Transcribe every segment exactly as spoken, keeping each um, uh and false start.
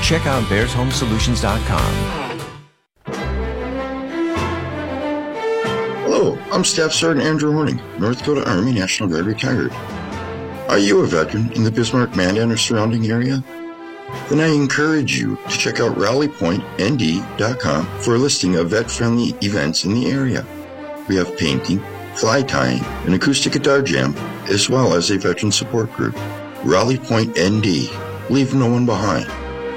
check out bears home solutions dot com. Hello, I'm Staff Sergeant Andrew Horning, North Dakota Army National Guard retired. Are you a veteran in the Bismarck, Mandan, or surrounding area? Then I encourage you to check out rally point N D dot com for a listing of vet-friendly events in the area. We have painting, fly tying, an acoustic guitar jam, as well as a veteran support group. Rally Point N D. Leave no one behind.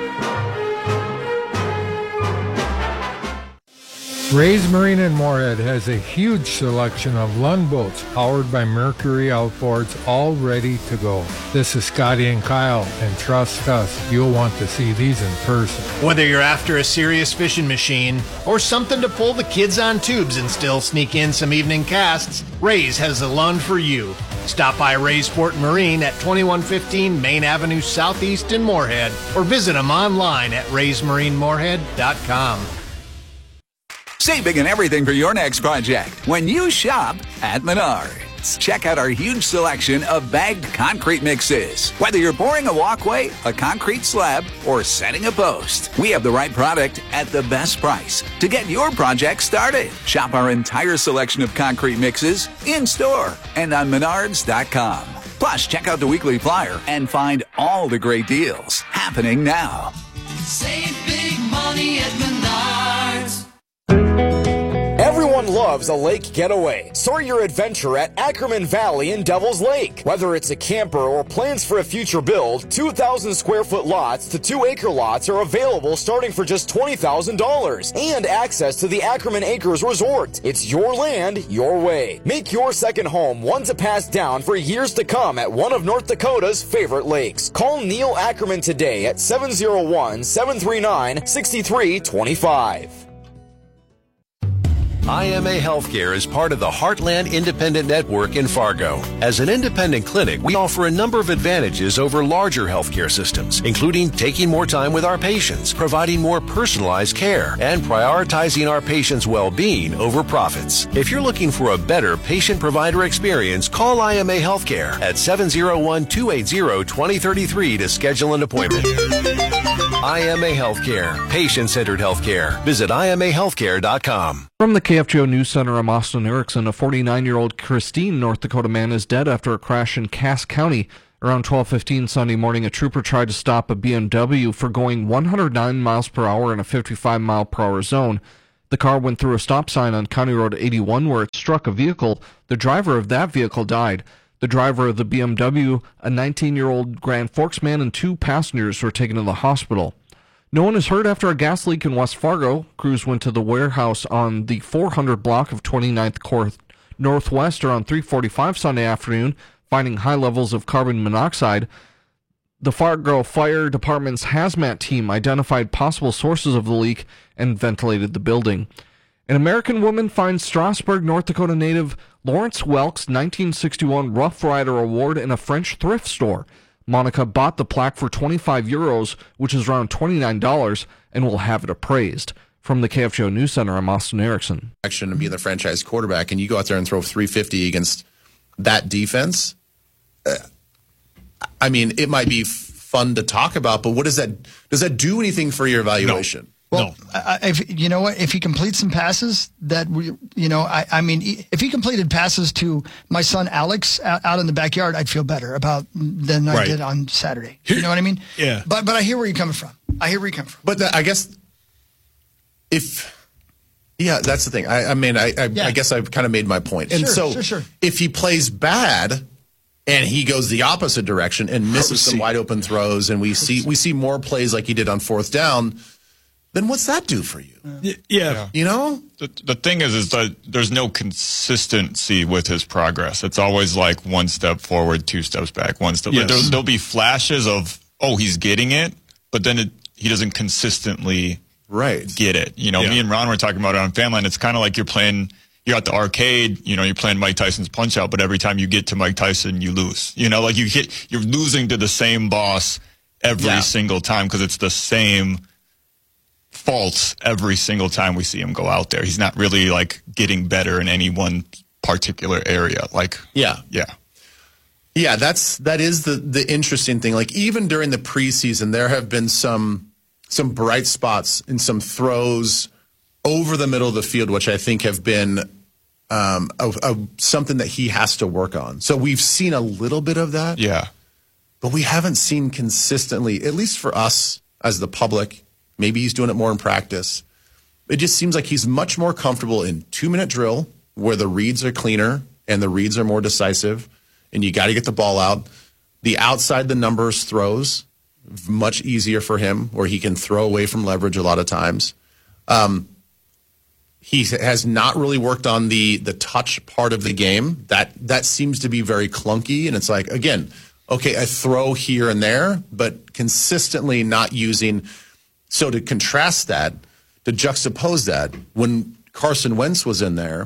Ray's Marine in Moorhead has a huge selection of Lund boats powered by Mercury outboards, all ready to go. This is Scotty and Kyle, and trust us, you'll want to see these in person. Whether you're after a serious fishing machine or something to pull the kids on tubes and still sneak in some evening casts, Ray's has the Lund for you. Stop by Ray's Sport Marine at twenty-one fifteen Main Avenue Southeast in Moorhead, or visit them online at rays marine moorhead dot com. Save big on everything for your next project when you shop at Menards. Check out our huge selection of bagged concrete mixes. Whether you're pouring a walkway, a concrete slab, or setting a post, we have the right product at the best price to get your project started. Shop our entire selection of concrete mixes in-store and on menards dot com. Plus, check out the weekly flyer and find all the great deals happening now. Save big money at Menards. Everyone loves a lake getaway. Start your adventure at Ackerman Valley in Devil's Lake. Whether it's a camper or plans for a future build, two thousand square foot lots to two acre lots are available starting for just twenty thousand dollars. And access to the Ackerman Acres Resort. It's your land, your way. Make your second home one to pass down for years to come at one of North Dakota's favorite lakes. Call Neil Ackerman today at seven oh one, seven three nine, six three two five. I M A Healthcare is part of the Heartland Independent Network in Fargo. As an independent clinic, we offer a number of advantages over larger healthcare systems, including taking more time with our patients, providing more personalized care, and prioritizing our patients' well-being over profits. If you're looking for a better patient-provider experience, call I M A Healthcare at seven oh one, two eight zero, two oh three three to schedule an appointment. I M A Healthcare, patient-centered healthcare. Visit I M A healthcare dot com. From the K F G O News Center, I'm Austin Erickson. A forty-nine-year-old Christine, North Dakota man is dead after a crash in Cass County. Around twelve fifteen Sunday morning, a trooper tried to stop a B M W for going one hundred nine miles per hour in a fifty-five mile per hour zone. The car went through a stop sign on County Road eighty-one where it struck a vehicle. The driver of that vehicle died. The driver of the B M W, a nineteen-year-old Grand Forks man, and two passengers were taken to the hospital. No one is hurt after a gas leak in West Fargo. Crews went to the warehouse on the four hundred block of twenty-ninth Court Northwest around three forty-five Sunday afternoon, finding high levels of carbon monoxide. The Fargo Fire Department's hazmat team identified possible sources of the leak and ventilated the building. An American woman finds Strasburg, North Dakota native Lawrence Welk's nineteen sixty-one Rough Rider Award in a French thrift store. Monica bought the plaque for twenty-five euros, which is around twenty-nine dollars, and will have it appraised. From the K F G O News Center, I'm Austin Erickson. Action and be the franchise quarterback, and you go out there and throw three fifty against that defense. Uh, I mean, it might be f- fun to talk about, but what does that does that do anything for your evaluation? No. Well, no. I, if you know what, if he completes some passes that we, you know, I, I mean, if he completed passes to my son Alex out, out in the backyard, I'd feel better about than I right. did on Saturday. You know what I mean? Yeah. But but I hear where you're coming from. I hear where you're coming from. But the, I guess if, yeah, that's the thing. I, I mean, I I, yeah. I guess I've kind of made my point. And sure, so sure, sure. if he plays bad and he goes the opposite direction and misses some wide open throws, and we see we see more plays like he did on fourth down, then what's that do for you? Yeah. yeah. You know? The, the thing is, is that there's no consistency with his progress. It's always like one step forward, two steps back, one step. Yes. Like there, there'll be flashes of, oh, he's getting it, but then it, he doesn't consistently right. get it. You know, yeah. me and Ron were talking about it on Family, and it's kind of like you're playing, you're at the arcade, you know, you're playing Mike Tyson's Punch-Out, but every time you get to Mike Tyson, you lose. You know, like you hit, you're losing to the same boss every yeah. single time because it's the same faults every single time we see him go out there. He's not really like getting better in any one particular area. Like, yeah, yeah, yeah. That's that is the the interesting thing. Like even during the preseason, there have been some some bright spots in some throws over the middle of the field, which I think have been um, a, a, something that he has to work on. So we've seen a little bit of that. Yeah. But we haven't seen consistently, at least for us as the public. Maybe he's doing it more in practice. It just seems like he's much more comfortable in two-minute drill where the reads are cleaner and the reads are more decisive, and you got to get the ball out. The outside the numbers throws, much easier for him, where he can throw away from leverage a lot of times. Um, he has not really worked on the the touch part of the game. That that seems to be very clunky, and it's like, again, okay, a throw here and there, but consistently not using. So to contrast that, to juxtapose that, when Carson Wentz was in there,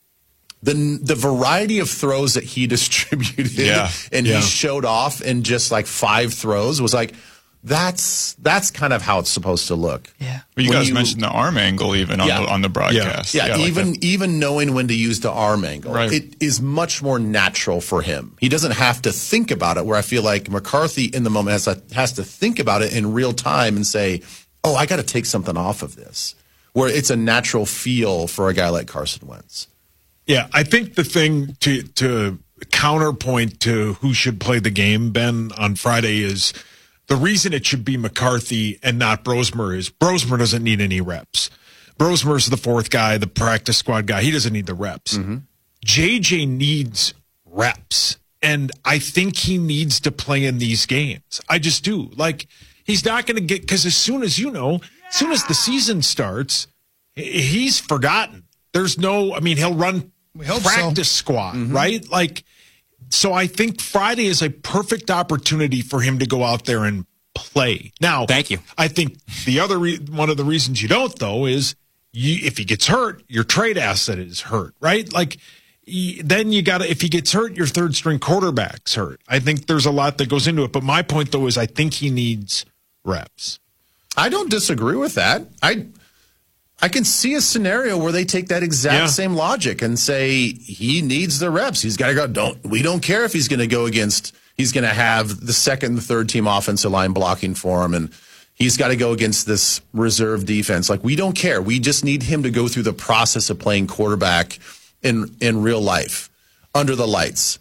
the the variety of throws that he distributed yeah. and yeah. he showed off in just like five throws was like, that's that's kind of how it's supposed to look. Yeah. Well, you When guys you- mentioned the arm angle even on, Yeah. the, on the broadcast. Yeah, like even that. even knowing when to use the arm angle, Right. it is much more natural for him. He doesn't have to think about it, where I feel like McCarthy in the moment has to, has to think about it in real time and say, oh, I got to take something off of this, where it's a natural feel for a guy like Carson Wentz. Yeah, I think the thing to to counterpoint to who should play the game, Ben, on Friday is the reason it should be McCarthy and not Brosmer is Brosmer doesn't need any reps. Brosmer's the fourth guy, the practice squad guy. He doesn't need the reps. Mm-hmm. J J needs reps, and I think he needs to play in these games. I just do. Like, he's not going to get, because as soon as, you know, as soon as the season starts, he's forgotten. There's no, I mean, he'll run practice so. squad, Mm-hmm. right? Like, so I think Friday is a perfect opportunity for him to go out there and play. Now, Thank you. I think the other re- one of the reasons you don't, though, is you, if he gets hurt, your trade asset is hurt, right? Like, y- then you got to, if he gets hurt, your third string quarterback's hurt. I think there's a lot that goes into it. But my point, though, is I think he needs reps. I don't disagree with that. I I can see a scenario where they take that exact Yeah. same logic and say he needs the reps. He's got to go. Don't we don't care if he's going to go against. He's going to have the second and third team offensive line blocking for him, and he's got to go against this reserve defense. Like, we don't care. We just need him to go through the process of playing quarterback in in real life under the lights.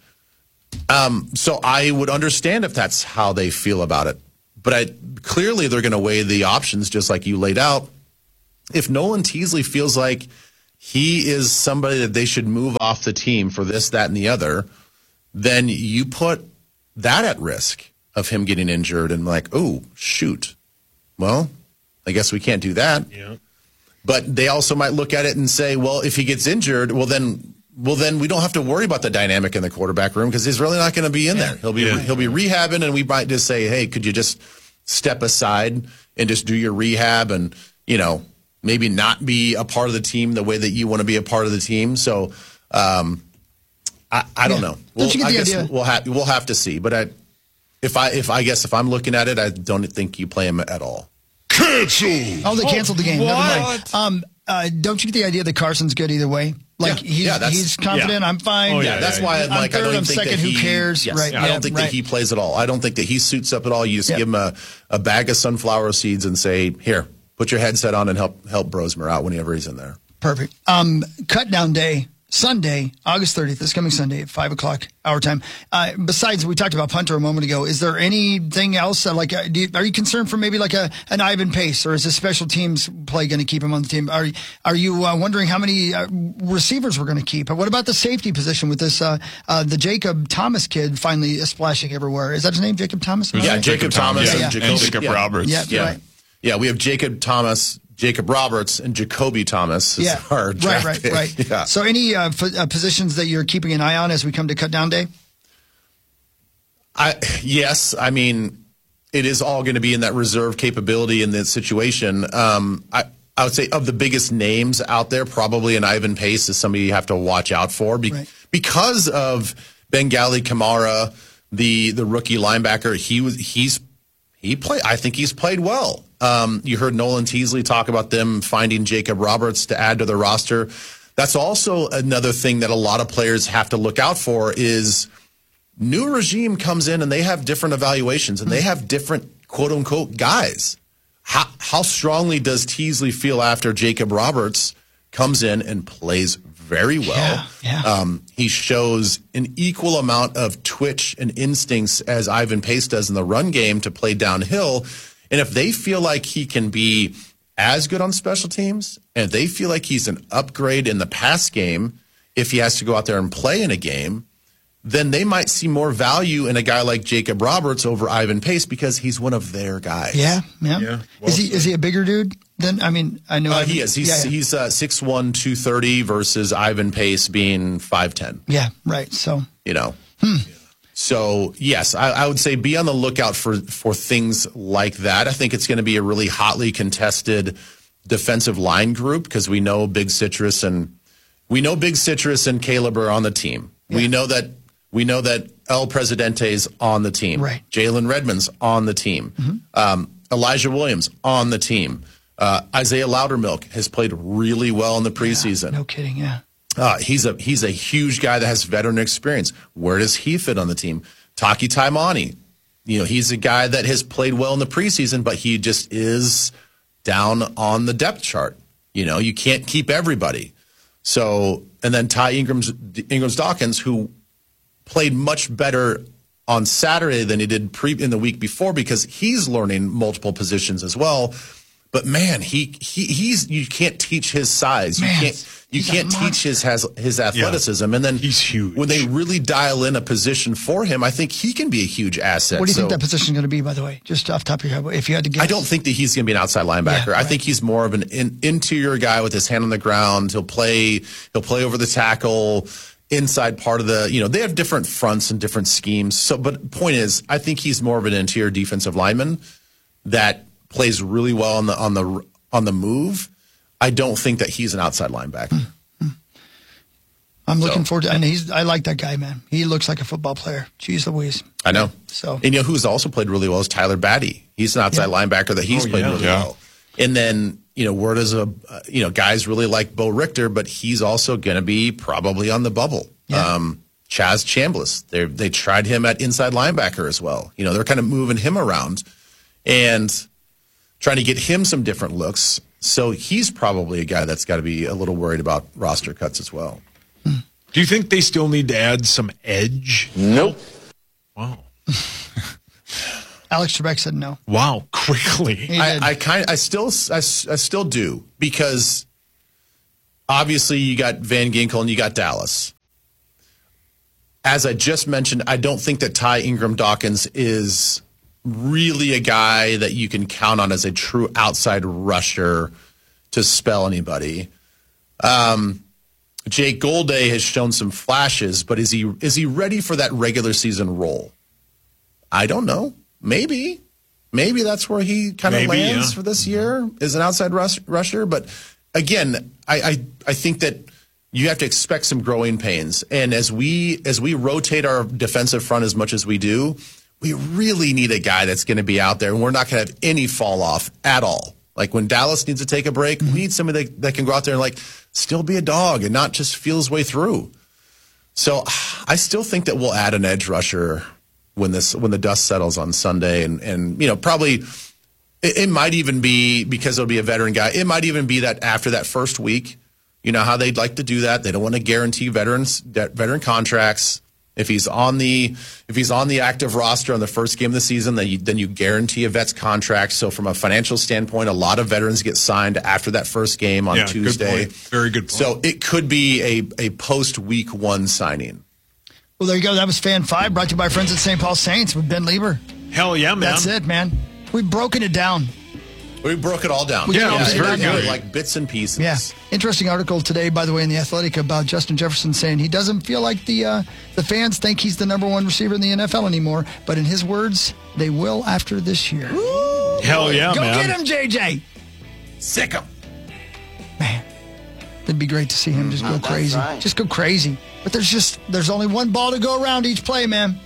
Um, so I would understand if that's how they feel about it. But I, clearly they're going to weigh the options just like you laid out. If Nolan Teasley feels like he is somebody that they should move off the team for this, that, and the other, then you put that at risk of him getting injured and like, oh, shoot. Well, I guess we can't do that. Yeah. But they also might look at it and say, well, if he gets injured, well, then well, then we don't have to worry about the dynamic in the quarterback room because he's really not going to be in there. He'll be Yeah. he'll be rehabbing, and we might just say, hey, could you just step aside and just do your rehab and, you know, maybe not be a part of the team the way that you want to be a part of the team. So um, I, I don't Yeah. know. Don't We'll, you get I the guess idea? we'll have we'll have to see. But I, if I if I guess if I'm looking at it, I don't think you play him at all. Cancel. Oh, they canceled the game. Never mind. What? Um, uh, don't you get the idea that Carson's good either way? Like Yeah. he's Yeah, that's- he's confident. yeah. I'm fine. Oh, Yeah, yeah, that's yeah, why yeah. I'm like, I'm I don't third, I'm think second, that who he, cares? Yes, Right, I yeah, don't think right. that he plays at all. I don't think that he suits up at all. You just Yeah. give him a, a bag of sunflower seeds and say, here, put your headset on and help help Brosmer out whenever he's in there. Perfect. Um, cut down day, Sunday, August thirtieth, this coming Sunday at five o'clock our time. Uh, besides, we talked about punter a moment ago. Is there anything else? Uh, like, uh, do you, are you concerned for maybe like a an Ivan Pace, or is the special teams play going to keep him on the team? Are are you uh, wondering how many uh, receivers we're going to keep? What about the safety position with this uh, uh, the Jacob Thomas kid finally splashing everywhere? Is that his name, Jacob Thomas? Am I Yeah, right? Jacob Thomas Yeah, and yeah. Jacoby And Jacob yeah. Roberts. Yeah, Yeah. right. Yeah, we have Jacob Thomas, Jacob Roberts, and Jacoby Thomas as Yeah, our right, draft right, pick. right. Yeah. So, any uh, f- uh, positions that you're keeping an eye on as we come to cut down day? I yes, I mean, it is all going to be in that reserve capability in this situation. Um, I I would say of the biggest names out there, probably an Ivan Pace is somebody you have to watch out for be, Right. because of Bengali Kamara, the the rookie linebacker. He was he's he played. I think he's played well. Um, you heard Nolan Teasley talk about them finding Jacob Roberts to add to the roster. That's also another thing that a lot of players have to look out for is new regime comes in and they have different evaluations and they have different quote unquote guys. how, how strongly does Teasley feel after Jacob Roberts comes in and plays very well? Yeah, yeah. Um, he shows an equal amount of twitch and instincts as Ivan Pace does in the run game to play downhill. And if they feel like he can be as good on special teams, and if they feel like he's an upgrade in the pass game, if he has to go out there and play in a game, then they might see more value in a guy like Jacob Roberts over Ivan Pace because he's one of their guys. Yeah, yeah. Yeah, well is he is he a bigger dude than? I mean, I know Uh, Ivan- he is. He's yeah, yeah. he's uh, six one, two thirty versus Ivan Pace being five ten. Yeah, right. So You know. Hmm. So yes, I, I would say be on the lookout for for things like that. I think it's going to be a really hotly contested defensive line group because we know Big Citrus and we know Big Citrus and Caleb are on the team. We know that we know that El Presidente's on the team. Right. Jalen Redmond's on the team. Um, Elijah Williams on the team. Uh, Isaiah Loudermilk has played really well in the preseason. no kidding. Yeah. Uh, he's a he's a huge guy that has veteran experience. Where does he fit on the team? Taki Taimani, you know, he's a guy that has played well in the preseason, but he just is down on the depth chart. You know, you can't keep everybody. So, and then Ty Ingram's Ingram's Dawkins, who played much better on Saturday than he did pre in the week before because he's learning multiple positions as well. But man, he he he's you can't teach his size. Man, you can't you he's a can't teach his has his athleticism. And then he's huge. When they really dial in a position for him, I think he can be a huge asset. What do you So think that position is going to be? By the way, just off the top of your head, if you had to guess. I don't think that he's going to be an outside linebacker. Yeah, I right. think he's more of an in, interior guy with his hand on the ground. He'll play he'll play over the tackle, inside part of the, you know, they have different fronts and different schemes. So but point is, I think he's more of an interior defensive lineman that plays really well on the on the on the move. I don't think that he's an outside linebacker. I'm looking So. forward to, and he's. I like that guy, man. He looks like a football player. Jeez Louise. I know. So, and you know who's also played really well is Tyler Batty. He's an outside linebacker that he's Oh, played yeah. really Yeah. well. And then, you know, where does a, uh, you know, guys really like Bo Richter, but he's also going to be probably on the bubble. Yeah. Um, Chaz Chambliss, they they tried him at inside linebacker as well. You know, they're kind of moving him around and trying to get him some different looks. So he's probably a guy that's got to be a little worried about roster cuts as well. Do you think they still need to add some edge? Nope. Wow. Alex Trebek said no. Wow, quickly. He did. I, I kind I still I, I still do because obviously you got Van Ginkel and you got Dallas. As I just mentioned, I don't think that Ty Ingram Dawkins is really a guy that you can count on as a true outside rusher to spell anybody. Um, Jake Golday has shown some flashes, but is he is he ready for that regular season role? I don't know. Maybe. Maybe that's where he kind of Maybe, lands yeah. for this year, is an outside rush, rusher. But again, I, I I think that you have to expect some growing pains. And as we as we rotate our defensive front as much as we do, we really need a guy that's going to be out there, and we're not going to have any fall off at all. Like when Dallas needs to take a break, we need somebody that, that can go out there and like still be a dog and not just feel his way through. So I still think that we'll add an edge rusher when this when the dust settles on Sunday, and and you know probably it, it might even be because it'll be a veteran guy. It might even be that after that first week, you know how they'd like to do that. They don't want to guarantee veterans veteran contracts. If he's on the if he's on the active roster on the first game of the season, then you, then you guarantee a vet's contract. So from a financial standpoint, a lot of veterans get signed after that first game on Yeah, good Tuesday. point. Very good point. So it could be a a post week one signing. Well, there you go. That was Fan Five, brought to you by friends at Saint Paul Saints with Ben Lieber. Hell yeah, man. That's it, man. We've broken it down. We broke it all down. We Yeah, it was it- very it- good. like bits and pieces. Yeah. Interesting article today, by the way, in The Athletic about Justin Jefferson saying he doesn't feel like the uh, the fans think he's the number one receiver in the N F L anymore. But in his words, they will after this year. Hell yeah, Go man. get him, J J. Sick him. Man, it'd be great to see him just go That's crazy. right. Just go crazy. But there's just, there's only one ball to go around each play, man.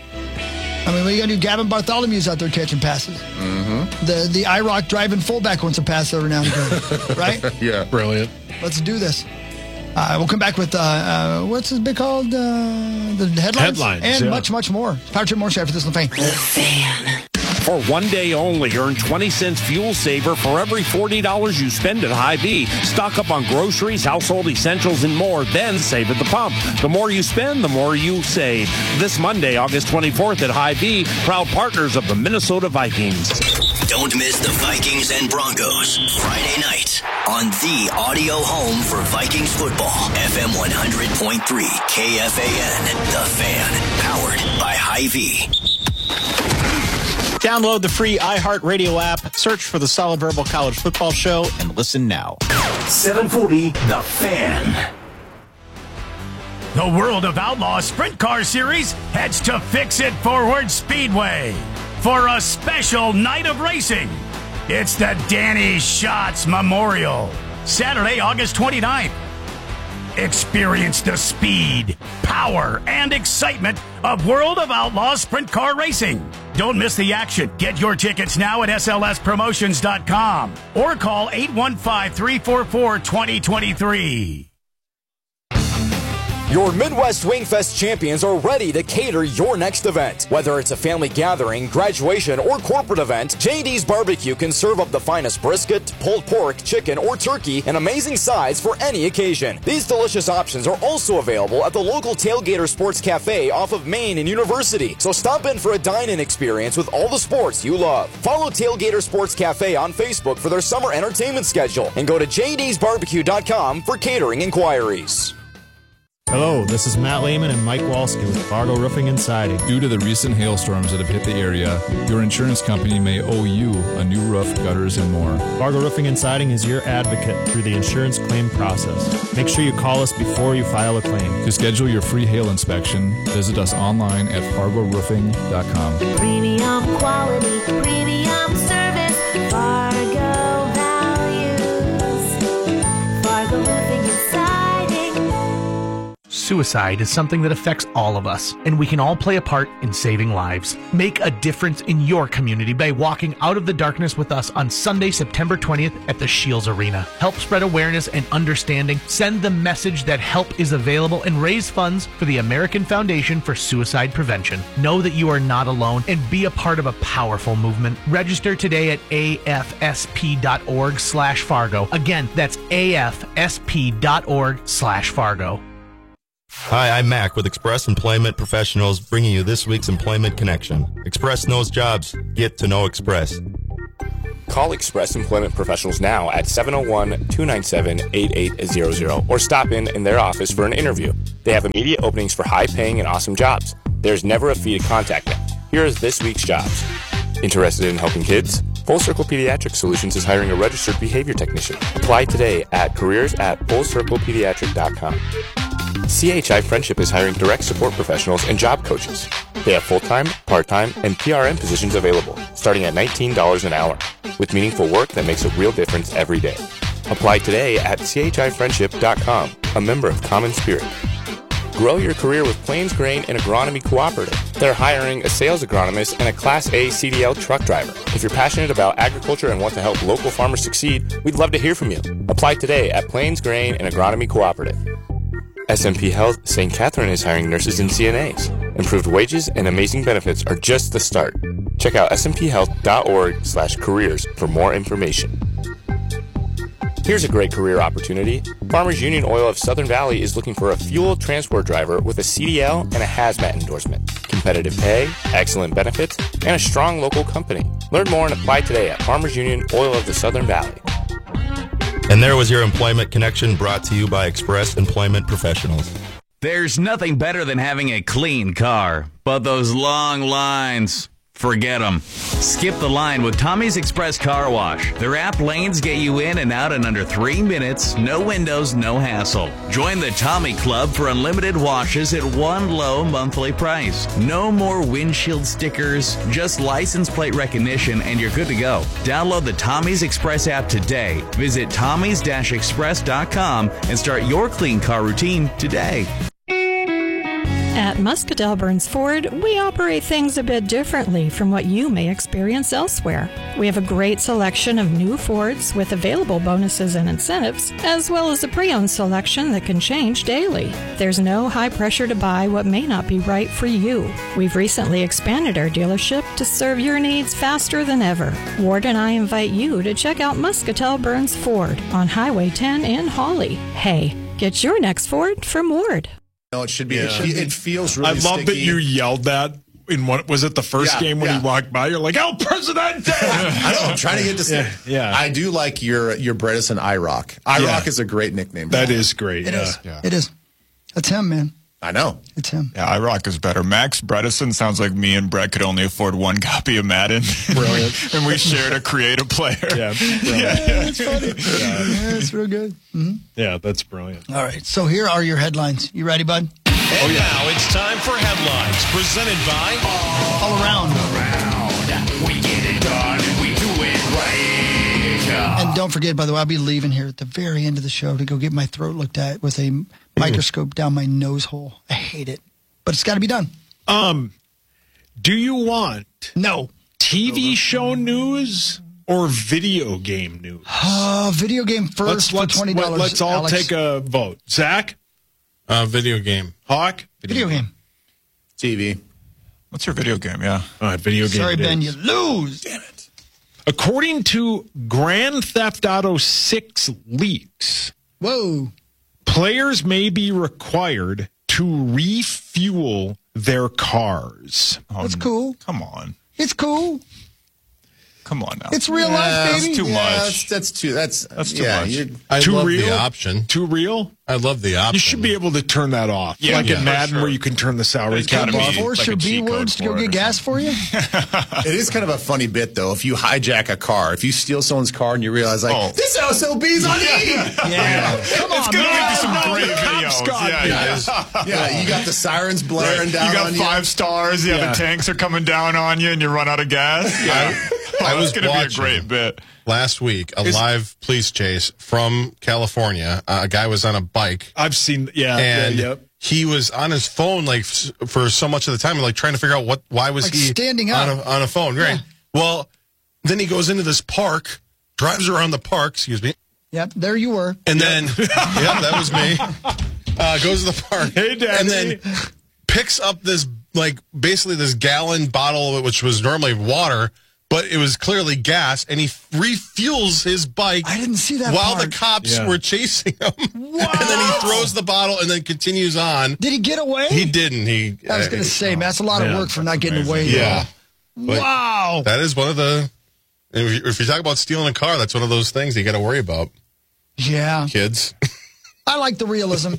I mean, what are you going to do? Gavin Bartholomew's out there catching passes. Mm-hmm. The the I ROC driving fullback wants a pass every now and again, right? Yeah. Brilliant. Let's do this. Uh, we'll come back with, uh, uh, what's this bit called? Uh, the headlines? Headlines, And yeah. much, much more. Power Trip More Show after this on the Fan. For one day only, earn twenty cents fuel saver for every forty dollars you spend at Hy-Vee. Stock up on groceries, household essentials, and more, then save at the pump. The more you spend, the more you save. This Monday, August twenty-fourth at Hy-Vee, proud partners of the Minnesota Vikings. Don't miss the Vikings and Broncos Friday night on the audio home for Vikings football. F M one hundred point three K F A N, The Fan, powered by Hy-Vee. Download the free iHeartRadio app, search for the Solid Verbal College Football Show, and listen now. seven forty, The Fan. The World of Outlaw Sprint Car Series heads to Fix It Forward Speedway for a special night of racing. It's the Danny Schatz Memorial, Saturday, August twenty-ninth. Experience the speed, power, and excitement of World of Outlaw Sprint Car Racing. Don't miss the action. Get your tickets now at S L S promotions dot com or call eight one five, three four four, two zero two three. Your Midwest Wingfest champions are ready to cater your next event. Whether it's a family gathering, graduation, or corporate event, J D's Barbecue can serve up the finest brisket, pulled pork, chicken, or turkey in amazing size for any occasion. These delicious options are also available at the local Tailgater Sports Cafe off of Main and University. So stop in for a dine-in experience with all the sports you love. Follow Tailgater Sports Cafe on Facebook for their summer entertainment schedule and go to j d's barbecue dot com for catering inquiries. Hello, this is Matt Lehman and Mike Walski with Fargo Roofing and Siding. Due to the recent hailstorms that have hit the area, your insurance company may owe you a new roof, gutters, and more. Fargo Roofing and Siding is your advocate through the insurance claim process. Make sure you call us before you file a claim. To schedule your free hail inspection, visit us online at fargo roofing dot com. Premium quality, premium service, Fargo values, Fargo Roofing and Siding. Suicide is something that affects all of us, and we can all play a part in saving lives. Make a difference in your community by walking out of the darkness with us on Sunday, September twentieth at the Shields Arena. Help spread awareness and understanding, send the message that help is available, and raise funds for the American Foundation for Suicide Prevention. Know that you are not alone and be a part of a powerful movement. Register today at a f s p dot org slash Fargo. Again, that's a f s p dot org slash Fargo. Hi, I'm Mac with Express Employment Professionals, bringing you this week's Employment Connection. Express knows jobs. Get to know Express. Call Express Employment Professionals now at seven oh one, two nine seven, eight eight zero zero or stop in in their office for an interview. They have immediate openings for high-paying and awesome jobs. There's never a fee to contact them. Here is this week's jobs. Interested in helping kids? Full Circle Pediatric Solutions is hiring a registered behavior technician. Apply today at careers at full circle pediatric dot com. C H I Friendship is hiring direct support professionals and job coaches. They have full-time, part-time, and P R N positions available, starting at nineteen dollars an hour, with meaningful work that makes a real difference every day. Apply today at c h i friendship dot com, a member of Common Spirit. Grow your career with Plains Grain and Agronomy Cooperative. They're hiring a sales agronomist and a Class A C D L truck driver. If you're passionate about agriculture and want to help local farmers succeed, we'd love to hear from you. Apply today at Plains Grain and Agronomy Cooperative. S M P Health Saint Catherine is hiring nurses and C N As. Improved wages and amazing benefits are just the start. Check out s m p health dot org slash careers for more information. Here's a great career opportunity. Farmers Union Oil of Southern Valley is looking for a fuel transport driver with a C D L and a hazmat endorsement. Competitive pay, excellent benefits, and a strong local company. Learn more and apply today at Farmers Union Oil of the Southern Valley. And there was your Employment Connection, brought to you by Express Employment Professionals. There's nothing better than having a clean car, but those long lines, forget them. Skip the line with Tommy's Express Car Wash. Their app lanes get you in and out in under three minutes, no windows, no hassle. Join the Tommy Club for unlimited washes at one low monthly price. No more windshield stickers, just license plate recognition, and you're good to go. Download the Tommy's Express app today. Visit tommys express dot com and start your clean car routine today. At Muscatel Burns Ford, we operate things a bit differently from what you may experience elsewhere. We have a great selection of new Fords with available bonuses and incentives, as well as a pre-owned selection that can change daily. There's no high pressure to buy what may not be right for you. We've recently expanded our dealership to serve your needs faster than ever. Ward and I invite you to check out Muscatel Burns Ford on Highway ten in Hawley. Hey, get your next Ford from Ward. No, it should be. Yeah. It, should, it feels really I love sticky. that you yelled that in what was it the first Yeah, game when yeah. he walked by? You're like, El Presidente! I know. I'm trying to get this. Yeah, yeah. I do like your your Bredesen IROC. IROC Yeah. is a great nickname. That is great. It yeah. is. Yeah. It is. That's him, man. I know. It's him. Yeah, IROC is better. Max Bredesen sounds like me and Brett could only afford one copy of Madden. Brilliant. And we shared a creative player. Yeah, Yeah, that's funny. Yeah, it's real good. hmm Yeah, that's brilliant. All right, so here are your headlines. You ready, bud? Oh, yeah. Now it's time for headlines presented by All around. We get it done and we do it right. And don't forget, by the way, I'll be leaving here at the very end of the show to go get my throat looked at with a microscope down my nose hole. I hate it, but it's got to be done. Um, do you want no T V show news or video game news? Uh, video game first let's, for let's, twenty dollars. Let's all Alex. take a vote. Zach? Uh, video game. Hawk? Video game. T V. What's your video game? Yeah. All right, video game. Sorry, it Ben, is. you lose. Damn it. According to Grand Theft Auto six leaks, whoa, players may be required to refuel their cars. That's cool. Come on. It's cool. Come on now. It's real Yeah, life, That's baby. too Yeah, much. that's, that's too. That's That's too yeah, much. you're- I Too love real? the option. Too real? I love the option. You should be able to turn that off. Yeah, like yeah, in for Madden sure. where you can turn the salary It's cap gotta off. be Force like your a B cheat code words to go for it get or gas for you? It is kind of a funny bit, though. If you hijack a car, if you steal someone's car and you realize, like, Oh. this S O B's on E! Yeah. Come on, It's gonna man. make you some No, great the cops videos. got Yeah, me. yeah. Yeah, you got the sirens blaring Right. down You got on five stars. Yeah, Yeah. the tanks are coming down on you, and you run out of gas. Yeah, I was going to be a watching great bit. last week a Is- live police chase from California. Uh, a guy was on a bike, I've seen, yeah, and yeah, yep. he was on his phone like s- for so much of the time, like trying to figure out what why was Like he standing on up. a, on a phone. Right. Well, then he goes into this park, drives around the park. Excuse me. Yep, there you were. And then, yeah, that was me. Uh, goes to the park. Hey, Daddy. And then picks up this, like, basically this gallon bottle, which was normally water, but it was clearly gas, and he refuels his bike. I didn't see that while part. the cops Yeah. were chasing him. Wow. And then he throws the bottle and then continues on. Did he get away? He didn't. He. I was uh, going to say, man, that's a lot of Yeah. work for not getting away. Yeah. But Wow. That is one of the. If you, if you talk about stealing a car, that's one of those things you got to worry about, Yeah. kids. I like the realism.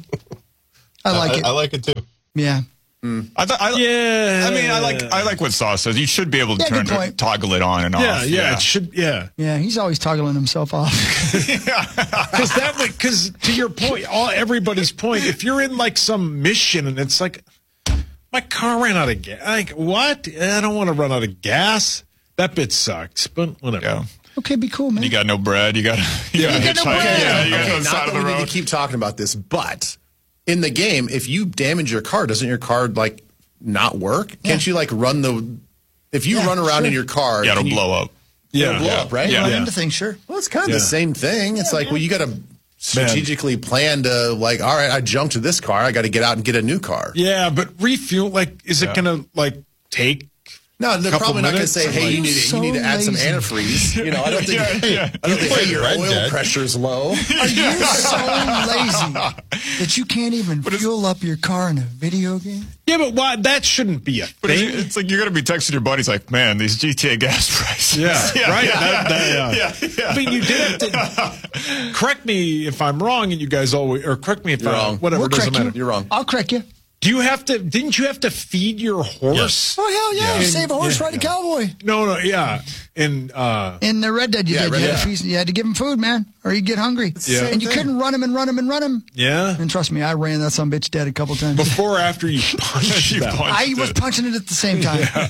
I like I, it. I like it too. Yeah. I, th- I, Yeah. I mean, I like I like what Sauce says. You should be able to Yeah, turn good point. toggle it on and Yeah, off. yeah, it should, yeah. Yeah, he's always toggling himself off. Because that way, because to your point, all everybody's point, if you're in like some mission and it's like, my car ran out of gas. Like, what? I don't want to run out of gas. That bit sucks, but whatever. Yeah. Okay, be cool, man. You got no bread. You got you Yeah. got You got no hitchhike. bread. Yeah, you got Okay, on the not side that of the we need road. to keep talking about this, but in the game, if you damage your car, doesn't your car like not work? Can't you like run the? If you Yeah, run around sure. in your car, Yeah, it'll can you- blow up. It'll Yeah. blow Yeah. up, right? Yeah. Run Yeah. into things, sure. Well, it's kind of Yeah. the same thing. It's like, well, you got to strategically plan to like, all right, I jumped to this car, I got to get out and get a new car. Yeah, but refuel, like, is it Yeah. going to, like, take No, they're Couple probably not going to minutes? say, hey, you need to, So you need to add some lazy. antifreeze. You know, I don't think, Yeah, yeah. I don't think play hey, your Red oil Dead. pressure's low. Are you so lazy that you can't even fuel up your car in a video game? Yeah, but why? That shouldn't be a But thing. it's, it's like you're going to be texting your buddies like, man, these G T A gas prices. Yeah, right. Yeah, That- that, yeah. yeah, yeah. I mean, you did have to correct me if I'm wrong, and you guys always, or correct me if You're I'm wrong. whatever. We'll doesn't correct you. matter. You're wrong. I'll correct you. Do you have to? Didn't you have to feed your horse? Oh, hell yeah. You Yeah. save a horse, Yeah. ride a cowboy. No, no, yeah. In uh, In the Red Dead, you Yeah, did. Red You, Dead. had to feast, you had to give him food, man, or he'd get hungry. Yeah. And you thing. couldn't run him and run him and run him. yeah. And trust me, I ran that son of a bitch dead a couple times. Before or after you punched You them? punched I was it. punching it at the same time. Yeah,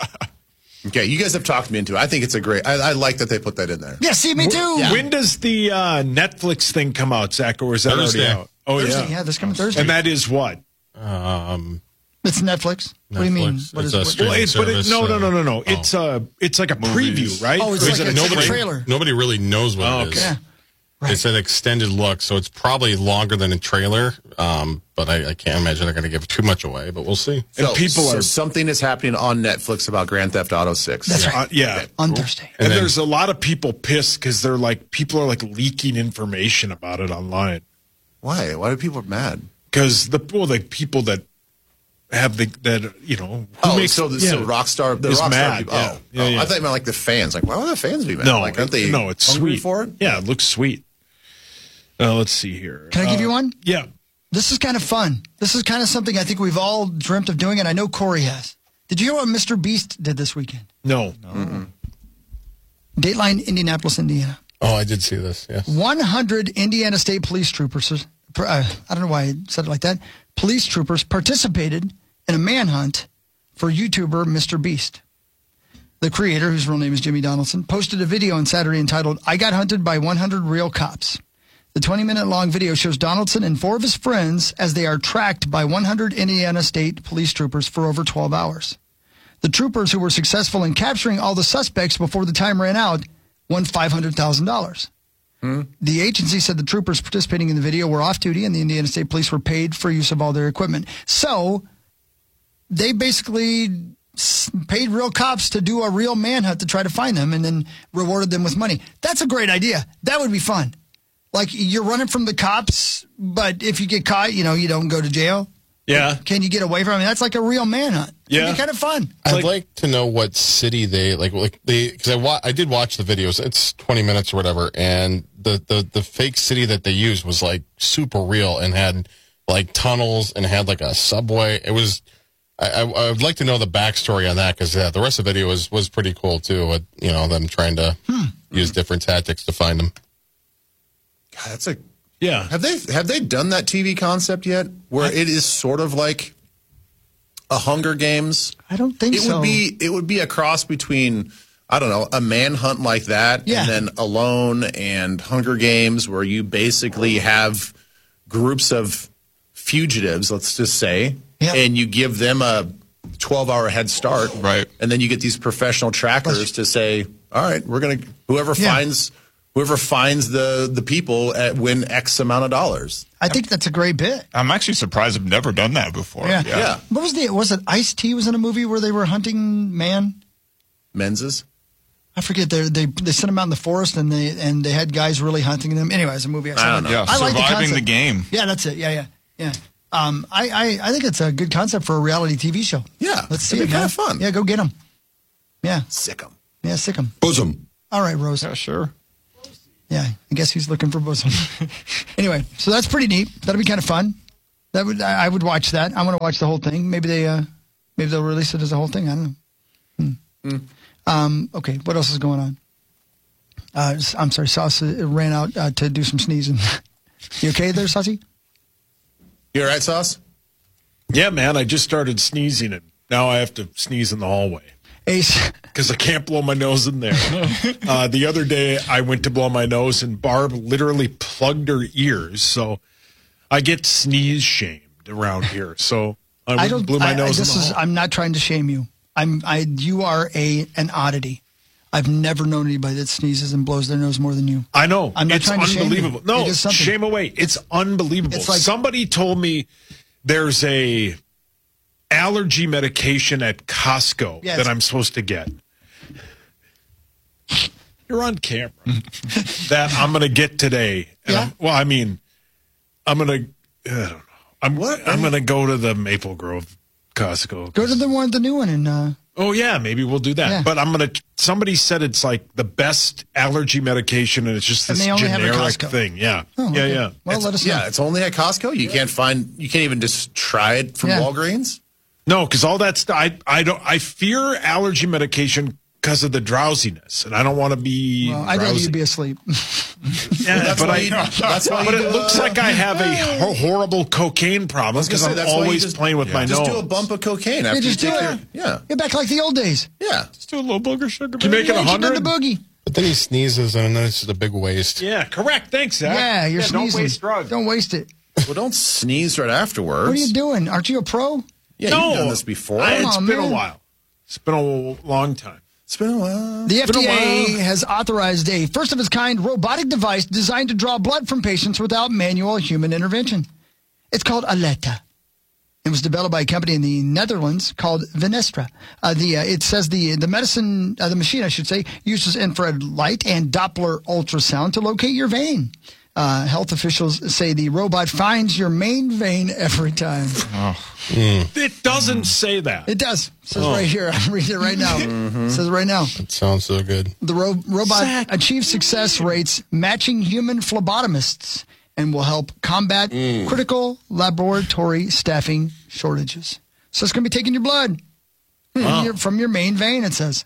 Okay, you guys have talked me into it. I think it's a great, I, I like that they put that in there. see, me too. When does the uh, Netflix thing come out, Zach, or is that Thursday. already out? Oh, Thursday, yeah. yeah, this coming Thursday. And that is what? Um, It's Netflix. What do you mean? Netflix. What It's is a what- streaming Well, it, but it, service, no, no, uh, no, no, no. oh. It's uh, it's like a Movies. preview, right? Oh, it's Or like is it a- a- it's like a nobody, trailer. Nobody really knows what Oh, it is. okay. Yeah. It's an extended look, so it's probably longer than a trailer. Um, but I, I can't imagine they're going to give too much away. But we'll see. So, people so are- something is happening on Netflix about Grand Theft Auto six. That's right. Uh, yeah. On Thursday. And, And then- there's a lot of people pissed because they're like, people are like leaking information about it online. Why? Why are people mad? Because the well, the people that have the that you know who Oh, makes so the yeah, so Rockstar, the is Rockstar mad. people. Yeah. Oh, Yeah, oh, yeah. I thought you meant like the fans. Like, why would the fans be mad? No, like, aren't they? no, it's hungry sweet for it. Yeah, it looks sweet. Uh, let's see here. Can I give Uh, you one? Yeah. This is kind of fun. This is kind of something I think we've all dreamt of doing, and I know Corey has. Did you hear what Mister Beast did this weekend? No. Dateline, Indianapolis, Indiana. Oh, I did see this. Yes. one hundred Indiana State Police troopers, uh, I don't know why I said it like that, police troopers participated in a manhunt for YouTuber Mister Beast. The creator, whose real name is Jimmy Donaldson, posted a video on Saturday entitled, I Got Hunted by one hundred Real Cops. The twenty-minute long video shows Donaldson and four of his friends as they are tracked by one hundred Indiana State police troopers for over twelve hours. The troopers, who were successful in capturing all the suspects before the time ran out, won five hundred thousand dollars. The agency said the troopers participating in the video were off duty and the Indiana State Police were paid for use of all their equipment. So they basically s- paid real cops to do a real manhunt to try to find them and then rewarded them with money. That's a great idea. That would be fun. Like, you're running from the cops, but if you get caught, you know, you don't go to jail. Yeah. Can you get away from it? That's like a real manhunt. Yeah. It'd be kind of fun. I'd like, to know what city they like. Like they, because I wa- I did watch the videos. It's twenty minutes or whatever, and the, the the fake city that they used was like super real and had like tunnels and had like a subway. It was. I, I, I would like to know the backstory on that because yeah, the rest of the video was was pretty cool too. With, you know, them trying to Hmm. use different tactics to find them. God, that's a yeah. Have they have they done that T V concept yet? Where it is sort of like a Hunger Games. I don't think it so. would be. It would be a cross between I don't know a manhunt like that, Yeah. and then Alone and Hunger Games, where you basically have groups of fugitives. Let's just say, and you give them a twelve-hour head start, right? And then you get these professional trackers to say, "All right, we're gonna whoever Yeah. finds." Whoever finds the the people at win X amount of dollars. I think that's a great bit. I'm actually surprised I've never done that before. Yeah. Yeah. What was the, was it Ice-T was in a movie where they were hunting man? Menses? I forget. They they they sent them out in the forest and they and they had guys really hunting them. Anyway, it's a movie I saw. I don't know. Yeah, I like the surviving the concept. game. Yeah, that's it. Yeah, yeah, yeah. Um, I, I I think it's a good concept for a reality T V show. Yeah, let's see it'd it. be man. kinda fun. Yeah, go get them. Yeah, sick them. Yeah, sick them. Bosom. All right, Rose. Yeah, sure. Yeah, I guess he's looking for bosom. Anyway, so that's pretty neat. That'll be kind of fun. That would I I would watch that. I want to watch the whole thing. Maybe they uh maybe they'll release it as a whole thing. I don't know. Hmm. Um. Okay. What else is going on? Uh, s- I'm sorry. Sauce uh, ran out uh, to do some sneezing. You okay there, Saucy? You all right, Sauce? Yeah, man. I just started sneezing and now I have to sneeze in the hallway. Ace. Because I can't blow my nose in there. uh, the other day, I went to blow my nose, and Barb literally plugged her ears. So I get sneeze shamed around here. So I, went I and don't. blew my I, I, nose this in the is. hall. I'm not trying to shame you. I'm. I. You are a an oddity. I've never known anybody that sneezes and blows their nose more than you. I know. I'm not it's trying to shame you. unbelievable. No, It is something. shame away. It's unbelievable. It's like- Somebody told me there's a allergy medication at Costco Yeah, that it's- I'm supposed to get. You're on camera. That I'm going to get today. And Yeah? I'm, well, I mean, I'm going to. I don't know. I'm what? I'm going to go to the Maple Grove Costco. Go to the one, the new one, and uh, Oh yeah, maybe we'll do that. Yeah. But I'm gonna. Somebody said it's like the best allergy medication, and it's just And this they only have it at generic Costco. thing. Yeah, Oh, yeah, okay. yeah. Well, It's- let us know. yeah, it's only at Costco. You can't find. You can't even just try it from Yeah. Walgreens. No, because all that stuff. I I don't. I fear allergy medication because of the drowsiness, and I don't want to be. well, I'd rather drowsy. you be asleep. Yeah, That's but why I. you- that's why but you it do, looks uh, like I have a ho- horrible cocaine problem I was gonna because say, I'm that's why you always just- playing with yeah. my Just nose. do a bump of cocaine Yeah, after just you do take it. your. Yeah, Get back like the old days. yeah. Just do a little booger sugar. Can you make it Yeah, a you did the hundred? boogie. But then he sneezes, and then it's just a big waste. Yeah, correct. Thanks, Zach. Yeah, you're Don't sneezing. waste drugs. Don't waste it. Well, don't sneeze right afterwards. What are you doing? Aren't you a pro? Yeah, no, you've done this before. I, it's Come on, been man. a while. It's been a long time. It's been a while. The It's been a F D A while. has authorized a first-of-its-kind robotic device designed to draw blood from patients without manual human intervention. It's called Aleta. It was developed by a company in the Netherlands called Venestra. Uh, the uh, it says the the medicine uh, the machine I should say uses infrared light and Doppler ultrasound to locate your vein. Uh, health officials say the robot finds your main vein every time. Oh. Mm. It doesn't say that. It does. It says Oh. right here. I'm reading it right now. Mhm. It says it right now. It sounds so good. The ro- robot achieves success rates matching human phlebotomists and will help combat critical laboratory staffing shortages. So it's going to be taking your blood from, Wow. your, from your main vein, it says.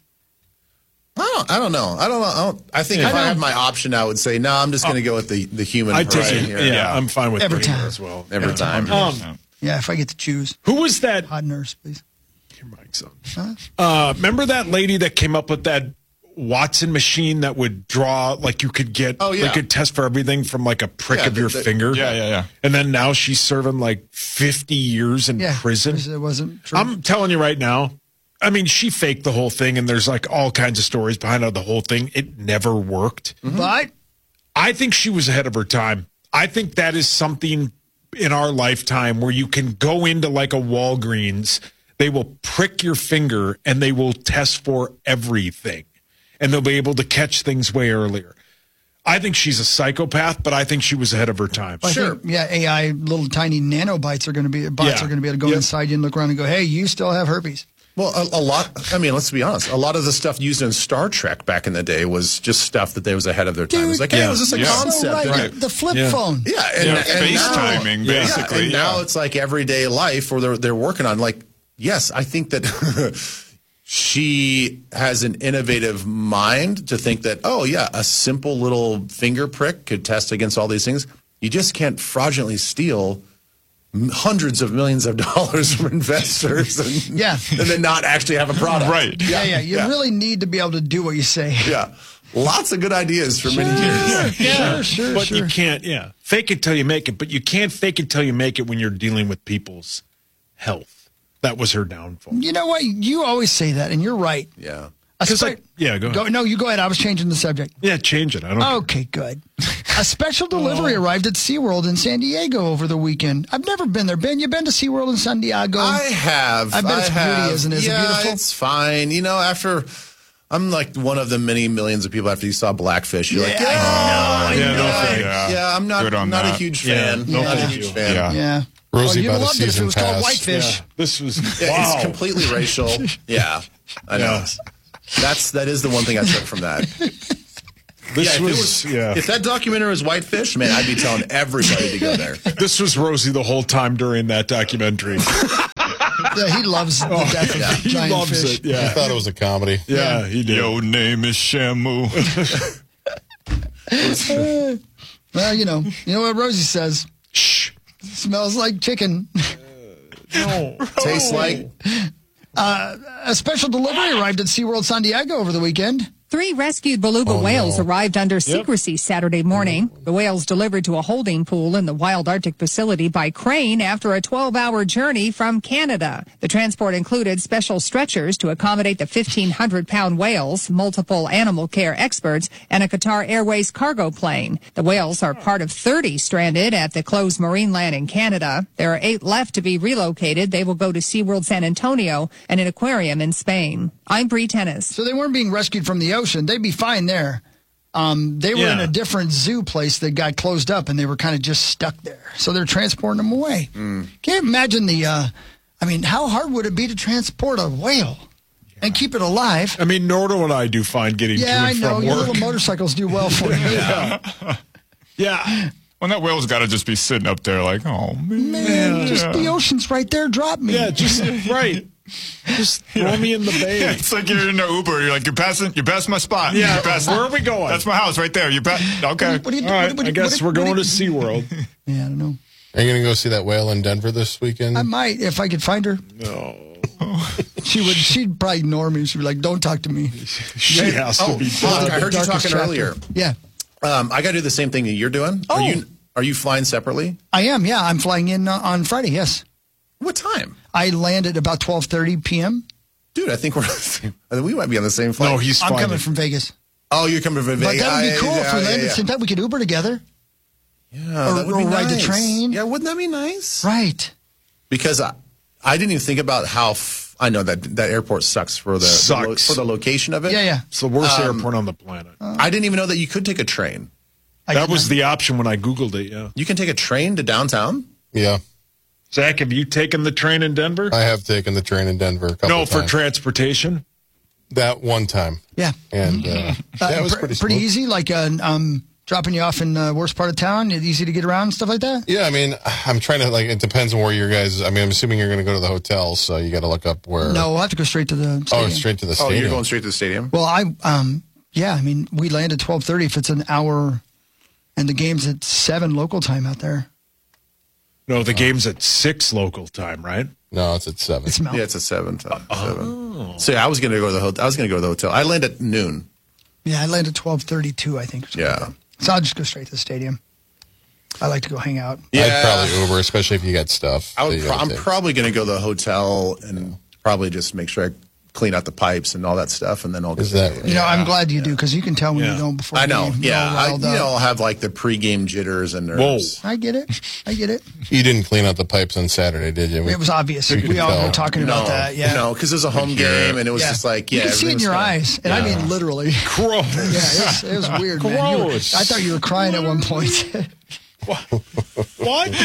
I don't, I don't know. I don't know. I, don't, I think I if I, know. had my option, I would say, no, I'm just going to go with the, the human I take version it. here. Yeah, I'm fine with Every the time. as well. Every Yeah. time. Um, Yeah, if I get to choose. who was that? Hot nurse, please. Your mic's on. Huh? Uh, remember that lady that came up with that Watson machine that would draw, like you could get, Oh, yeah. they could test for everything from like a prick Yeah, of your the- the- finger. Yeah, yeah, yeah. And then now she's serving like fifty years in Yeah. prison. It wasn't true. I'm telling you right now. I mean, she faked the whole thing, and there's like all kinds of stories behind the whole thing. It never worked. But I think she was ahead of her time. I think that is something in our lifetime where you can go into like a Walgreens, they will prick your finger and they will test for everything, and they'll be able to catch things way earlier. I think she's a psychopath, but I think she was ahead of her time. I think, yeah, A I little tiny nanobites are going to be bots Yeah. are going to be able to go Yep. inside you and look around and go, hey, you still have herpes. Well, a, a lot, I mean, let's be honest. A lot of the stuff used in Star Trek back in the day was just stuff that they was ahead of their time. It was like, hey, yeah. it was just a Yeah. concept. So right, And- the, the flip Yeah. phone. Yeah, and, Yeah, and FaceTiming, now, basically, Yeah, and now yeah. it's like everyday life where they're they're working on. Like, yes, I think that she has an innovative mind to think that, oh yeah, a simple little finger prick could test against all these things. You just can't fraudulently steal m- hundreds of millions of dollars from investors and, Yeah. and then not actually have a product. Right. Yeah, yeah. You Yeah. really need to be able to do what you say. Yeah. Lots of good ideas for many years. Yeah, Sure, sure, but sure. you can't. Yeah, fake it till you make it. But you can't fake it till you make it when you're dealing with people's health. That was her downfall. You know what? You always say that, and you're right. Yeah. A 'Cause, spe- like, yeah, go ahead. Go, no, you go ahead. I was changing the subject. Yeah, change it. I don't. Okay, good. A special delivery arrived at SeaWorld in San Diego over the weekend. I've never been there. Ben, you been to SeaWorld in San Diego? I have. I bet it's have. beauty, isn't it? Is it yeah, beautiful? it's fine. You know, after I'm like one of the many millions of people after you saw Blackfish, you're like, Yeah, I know, I Yeah, no know. thanks. yeah, Yeah. I'm not Good on not a that. huge Yeah, fan. no not a thank huge you. fan. Yeah. Yeah. Rosie oh, you'd by the loved it if it season was called pass. Whitefish. Yeah, this was Yeah, wow. It's completely racial. Yeah, I know. Yeah. That's that is the one thing I took from that. This yeah, if, was, it was yeah. if that documentary was Whitefish, man, I'd be telling everybody to go there. This was Rosie the whole time during that documentary. Yeah, he loves the death of yeah. he giant loves fish. it. Yeah, I thought it was a comedy. yeah, he did. Your name is Shamu. Well, you know, you know what Rosie says. Shh. Smells like chicken. No. Tastes like Uh, a special delivery arrived at SeaWorld San Diego over the weekend. Three rescued beluga Oh, whales no. arrived under secrecy Saturday morning. The whales delivered to a holding pool in the Wild Arctic facility by crane after a twelve-hour journey from Canada. The transport included special stretchers to accommodate the fifteen hundred pound whales, multiple animal care experts, and a Qatar Airways cargo plane. The whales are part of thirty stranded at the closed marine land in Canada. There are eight left to be relocated. They will go to SeaWorld San Antonio and an aquarium in Spain. I'm Bree Tennis. So they weren't being rescued from the ocean. They'd be fine there. Um, they were Yeah. in a different zoo place that got closed up, and they were kind of just stuck there. So they're transporting them away. Mm. Can't imagine the, uh, I mean, how hard would it be to transport a whale and keep it alive? I mean, nor do I do fine getting Yeah, to I and know. from Your work. little motorcycles do well for you. yeah. yeah. When that whale's got to just be sitting up there like, oh, man. Man, just Yeah. the ocean's right there. Drop me. Yeah, just right. Just throw me in the bay. Yeah, it's like you're in an Uber. You're like, you're passing, you're passing my spot. Yeah, You're passing, where are we going? That's my house right there. You're pa- okay. What do you do? All right, what, what, I guess what, we're going what, to SeaWorld. Yeah, I don't know. Are you going to go see that whale in Denver this weekend? I might if I could find her. No. She would. She'd probably ignore me. She'd be like, "Don't talk to me." She has to oh, be fuck, done. I heard you Darkest talking chapter. earlier. Yeah, Um, I got to do the same thing that you're doing. Oh. Are you are you flying separately? I am. Yeah, I'm flying in uh, on Friday. Yes. What time? I landed about twelve thirty p.m. Dude, I think we're. I think we might be on the same flight. No, he's. I'm fine. coming from Vegas. Oh, you're coming from But Vegas. that would be I- cool if we yeah, landed yeah, at the yeah. same time. We could Uber together. Yeah, Or- that would or be ride the nice. train. Yeah, wouldn't that be nice? Right. Because I, I didn't even think about how. F- I know that that airport sucks for the Sucks. for the location of it. Yeah, yeah. It's the worst Um, airport on the planet. I didn't even know that you could take a train. I that did was not- the option when I Googled it, yeah. You can take a train to downtown. Yeah, Zach, have you taken the train in Denver? I have taken the train in Denver a couple no, of for times. transportation? that one time. Yeah. And uh, Uh, that was pr- pretty pretty smooth. easy, like uh, um, dropping you off in the worst part of town, easy to get around and stuff like that. Yeah, I mean, I'm trying to, like, it depends on where your guys, I mean, I'm assuming you're going to go to the hotel, so you got to look up where. No, we'll have to go straight to the stadium. Oh, straight to the Oh, stadium. you're going straight to the stadium. Well, I, um, yeah, I mean, we land at twelve thirty if it's an hour, and the game's at seven local time out there. No, the game's at six local time, right? No, it's at seven. It's Mel. Yeah, it's at seven. Time, seven. So yeah, I was going to go to the hotel. I was going to go to the hotel. I land at noon. Yeah, I land at twelve thirty-two, I think. or something Yeah. like that. So I'll just go straight to the stadium. I like to go hang out. Yeah. I'd probably Uber, especially if you got stuff. I that would. you Pro- gotta I'm take. probably going to go to the hotel and probably just make sure I clean out the pipes and all that stuff, and then I'll. Is that- You know, I'm glad you do, because you can tell when Yeah. you don't before I the know. game. You're Yeah, all I, you riled up. know, I'll have like the pregame jitters and nerves. Whoa. I get it. I get it. You didn't clean out the pipes on Saturday, did you? It was obvious. You We could all tell. were talking about no, that. Yeah. no, because it was a home game, and it was Yeah. just like, yeah, You can see it in everything your was eyes, and I mean literally. Gross. Yeah, it was, it was weird, man. You were- Gross. I thought you were crying at one point. What?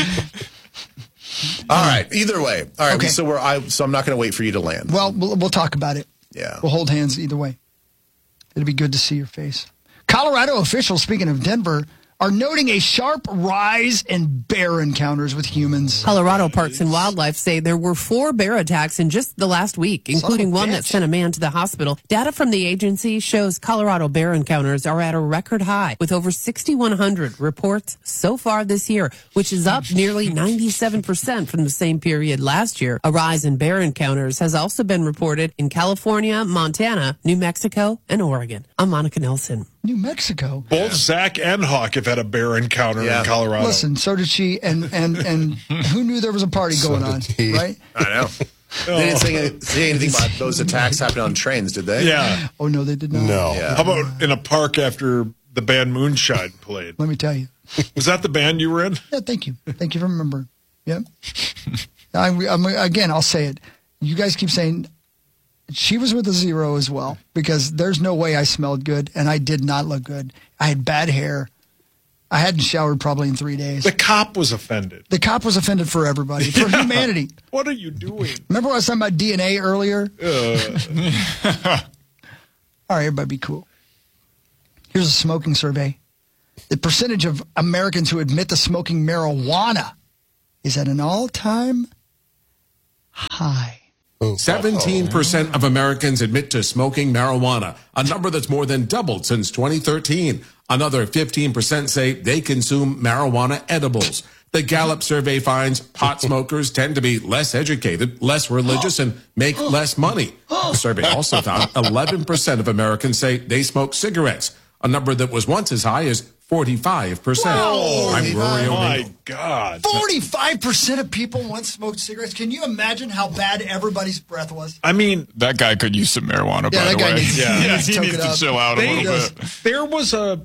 All right. Either way. All right. Okay. So we're. I. So I'm not going to wait for you to land. Well, we'll, we'll talk about it. Yeah. We'll hold hands either way. It'll be good to see your face. Colorado officials, speaking of Denver, are noting a sharp rise in bear encounters with humans. Colorado Parks and Wildlife say there were four bear attacks in just the last week, including one that sent a man to the hospital. Data from the agency shows Colorado bear encounters are at a record high, with over sixty-one hundred reports so far this year, which is up nearly ninety-seven percent from the same period last year. A rise in bear encounters has also been reported in California, Montana, New Mexico, and Oregon. I'm Monica Nelson. New Mexico. Both Zach and Hawk have had a bear encounter Yeah. in Colorado. Listen, so did she, and and and who knew there was a party going on, right? I know. They didn't say, say anything about those attacks happening on trains, did they? Yeah. Oh no, they did not. No. Yeah. How about in a park after the band Moonshine played? Let me tell you. Was that the band you were in? Yeah, thank you. Thank you for remembering. Yep. I, I'm, again, I'll say it. You guys keep saying she was with a zero as well, because there's no way I smelled good, and I did not look good. I had bad hair. I hadn't showered probably in three days. The cop was offended. The cop was offended for everybody, for Yeah. humanity. What are you doing? Remember I was talking about D N A earlier? Uh, All right, everybody be cool. Here's a smoking survey. The percentage of Americans who admit to smoking marijuana is at an all-time high. seventeen percent of Americans admit to smoking marijuana, a number that's more than doubled since twenty thirteen. Another fifteen percent say they consume marijuana edibles. The Gallup survey finds pot smokers tend to be less educated, less religious, and make less money. The survey also found eleven percent of Americans say they smoke cigarettes, a number that was once as high as forty-five percent. Whoa. I'm Rory oh my O'Neill. God. forty-five percent of people once smoked cigarettes. Can you imagine how bad everybody's breath was? I mean, That guy could use some marijuana, Yeah, by that the guy way. needs- yeah, he needs to he toke needs it to up. chill out a they- little bit. there was a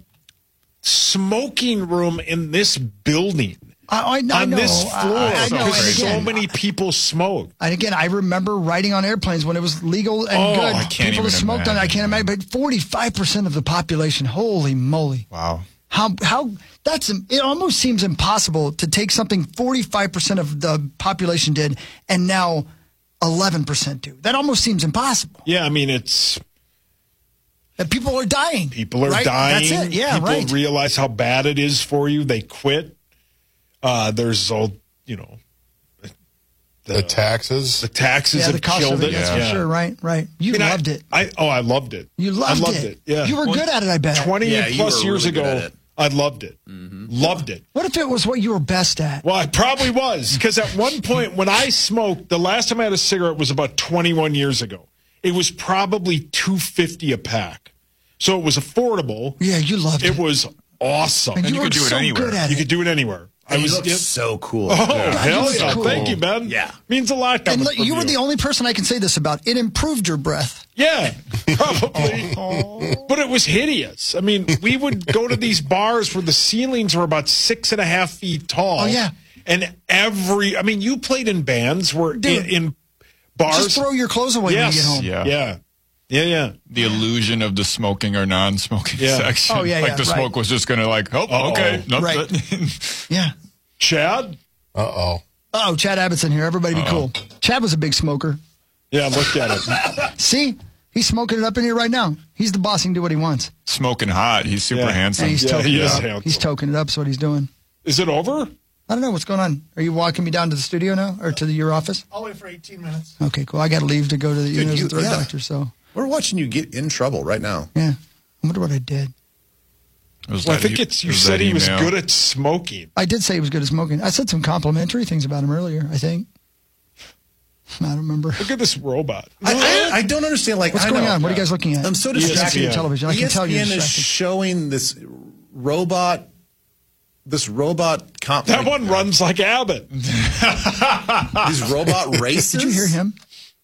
smoking room in this building. I, I, I on know. this floor, I, I know. because And so again, many people smoked. and again, I remember riding on airplanes when it was legal and Oh, good. I can't People that even smoked on it, I can't imagine. But forty-five percent of the population, holy moly. Wow. How, how, that's, it almost seems impossible to take something forty-five percent of the population did and now eleven percent do. That almost seems impossible. Yeah, I mean, it's That people are dying. people are right? dying. That's it. Yeah, people right. realize how bad it is for you. They quit. Uh, there's all, you know, The, taxes. the taxes yeah, have the cost killed of it, it. that's Yeah. for sure. Right, right. You I mean, I- loved it. I oh, I loved it. You loved, I loved it. it. Yeah, You were good at it, I bet. Twenty Yeah, you plus were years really good ago, at it. I loved it. Loved it. What if it was what you were best at? Well, I probably was, because at one point when I smoked, the last time I had a cigarette was about twenty-one years ago. It was probably two fifty a pack, so it was affordable. Yeah, you loved it. It was awesome. And you, were so good at You it. could do it anywhere. And I you was look so cool. Oh, Yeah. hell was yeah. cool. Thank you, Ben. Yeah. Means a lot coming And look, from you were the only person I can say this about. It improved your breath. Yeah, probably. But it was hideous. I mean, we would go to these bars where the ceilings were about six and a half feet tall. Oh, yeah. And every, I mean, you played in bands where in, in bars. Just throw your clothes away yes. when you get home. Yeah. Yeah. Yeah, yeah. The illusion of the smoking or non-smoking Yeah. section. Oh, yeah, like yeah, the right. smoke was just going to like, oh, Uh-oh. okay. Nope, Right. that- Yeah. Chad? Uh-oh. Oh, Chad Abbott's in here. Everybody be cool. Chad was a big smoker. Yeah, look at it. See? He's smoking it up in here right now. He's the boss. He can do what he wants. Smoking hot. He's super Yeah. handsome. And he's Yeah, toking he it is up. handsome. He's toking it up. That's what he's doing. Is it over? I don't know what's going on. Are you walking me down to the studio now or to the, your office? I'll wait for eighteen minutes. Okay, cool. I got to leave to go to the Dude, ears you- and throat yeah. doctor. So We're watching you get in trouble right now. yeah, I wonder what I did. It was Well, I that think e- it's, you it was said that he was email. good at smoking. I did say he was good at smoking. I said some complimentary things about him earlier. I think. I don't remember. Look at this robot. I, I, I don't understand. Like, What's I going know. on? What are you guys looking at? I'm so E S P N distracted. television. I can tell you're E S P N is distracted. showing this robot, this robot. Comp- That one runs like Abbott. These robot races. Did you hear him?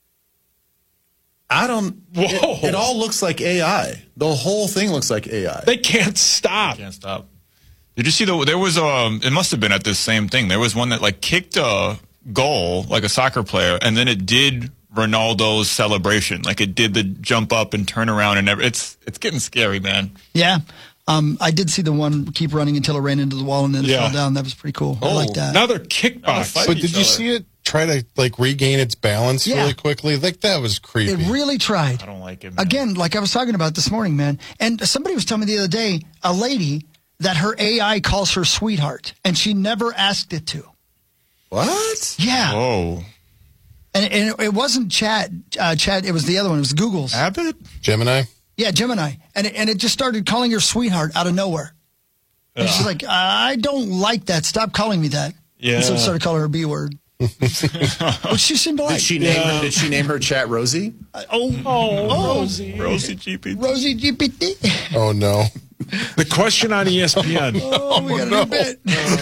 I don't. Whoa. It, it all looks like A I. The whole thing looks like A I. They can't stop. Can't stop. Did you see the? There was um. It must have been at this same thing. There was one that like kicked a goal like a soccer player, and then it did Ronaldo's celebration. Like it did the jump up and turn around and every, it's it's getting scary, man. Yeah. Um, I did see the one keep running until it ran into the wall and then it Yeah. fell down. That was pretty cool. I Oh, like that. Another kickbox. But did you see it try to like regain its balance Yeah. really quickly? Like that was creepy. It really tried. I don't like it. Man. Again, like I was talking about this morning, man. And somebody was telling me the other day, a lady that her A I calls her sweetheart, and she never asked it to. What? Yeah. Whoa. And, and it wasn't Chad. Uh, Chad. It was the other one. It was Google's. Abbott? Gemini? Yeah, Gemini. And it, and it just started calling her sweetheart out of nowhere. And she's like, I don't like that. Stop calling me that. Yeah. And so it started calling her a B word. Which she seemed to like. Did she name Yeah. her, Did she name her chat Rosie? Uh, oh, Oh, Rosie. Rosie G P T. Rosie G P T. Oh, no. The question on E S P N. Oh, we got a new bit.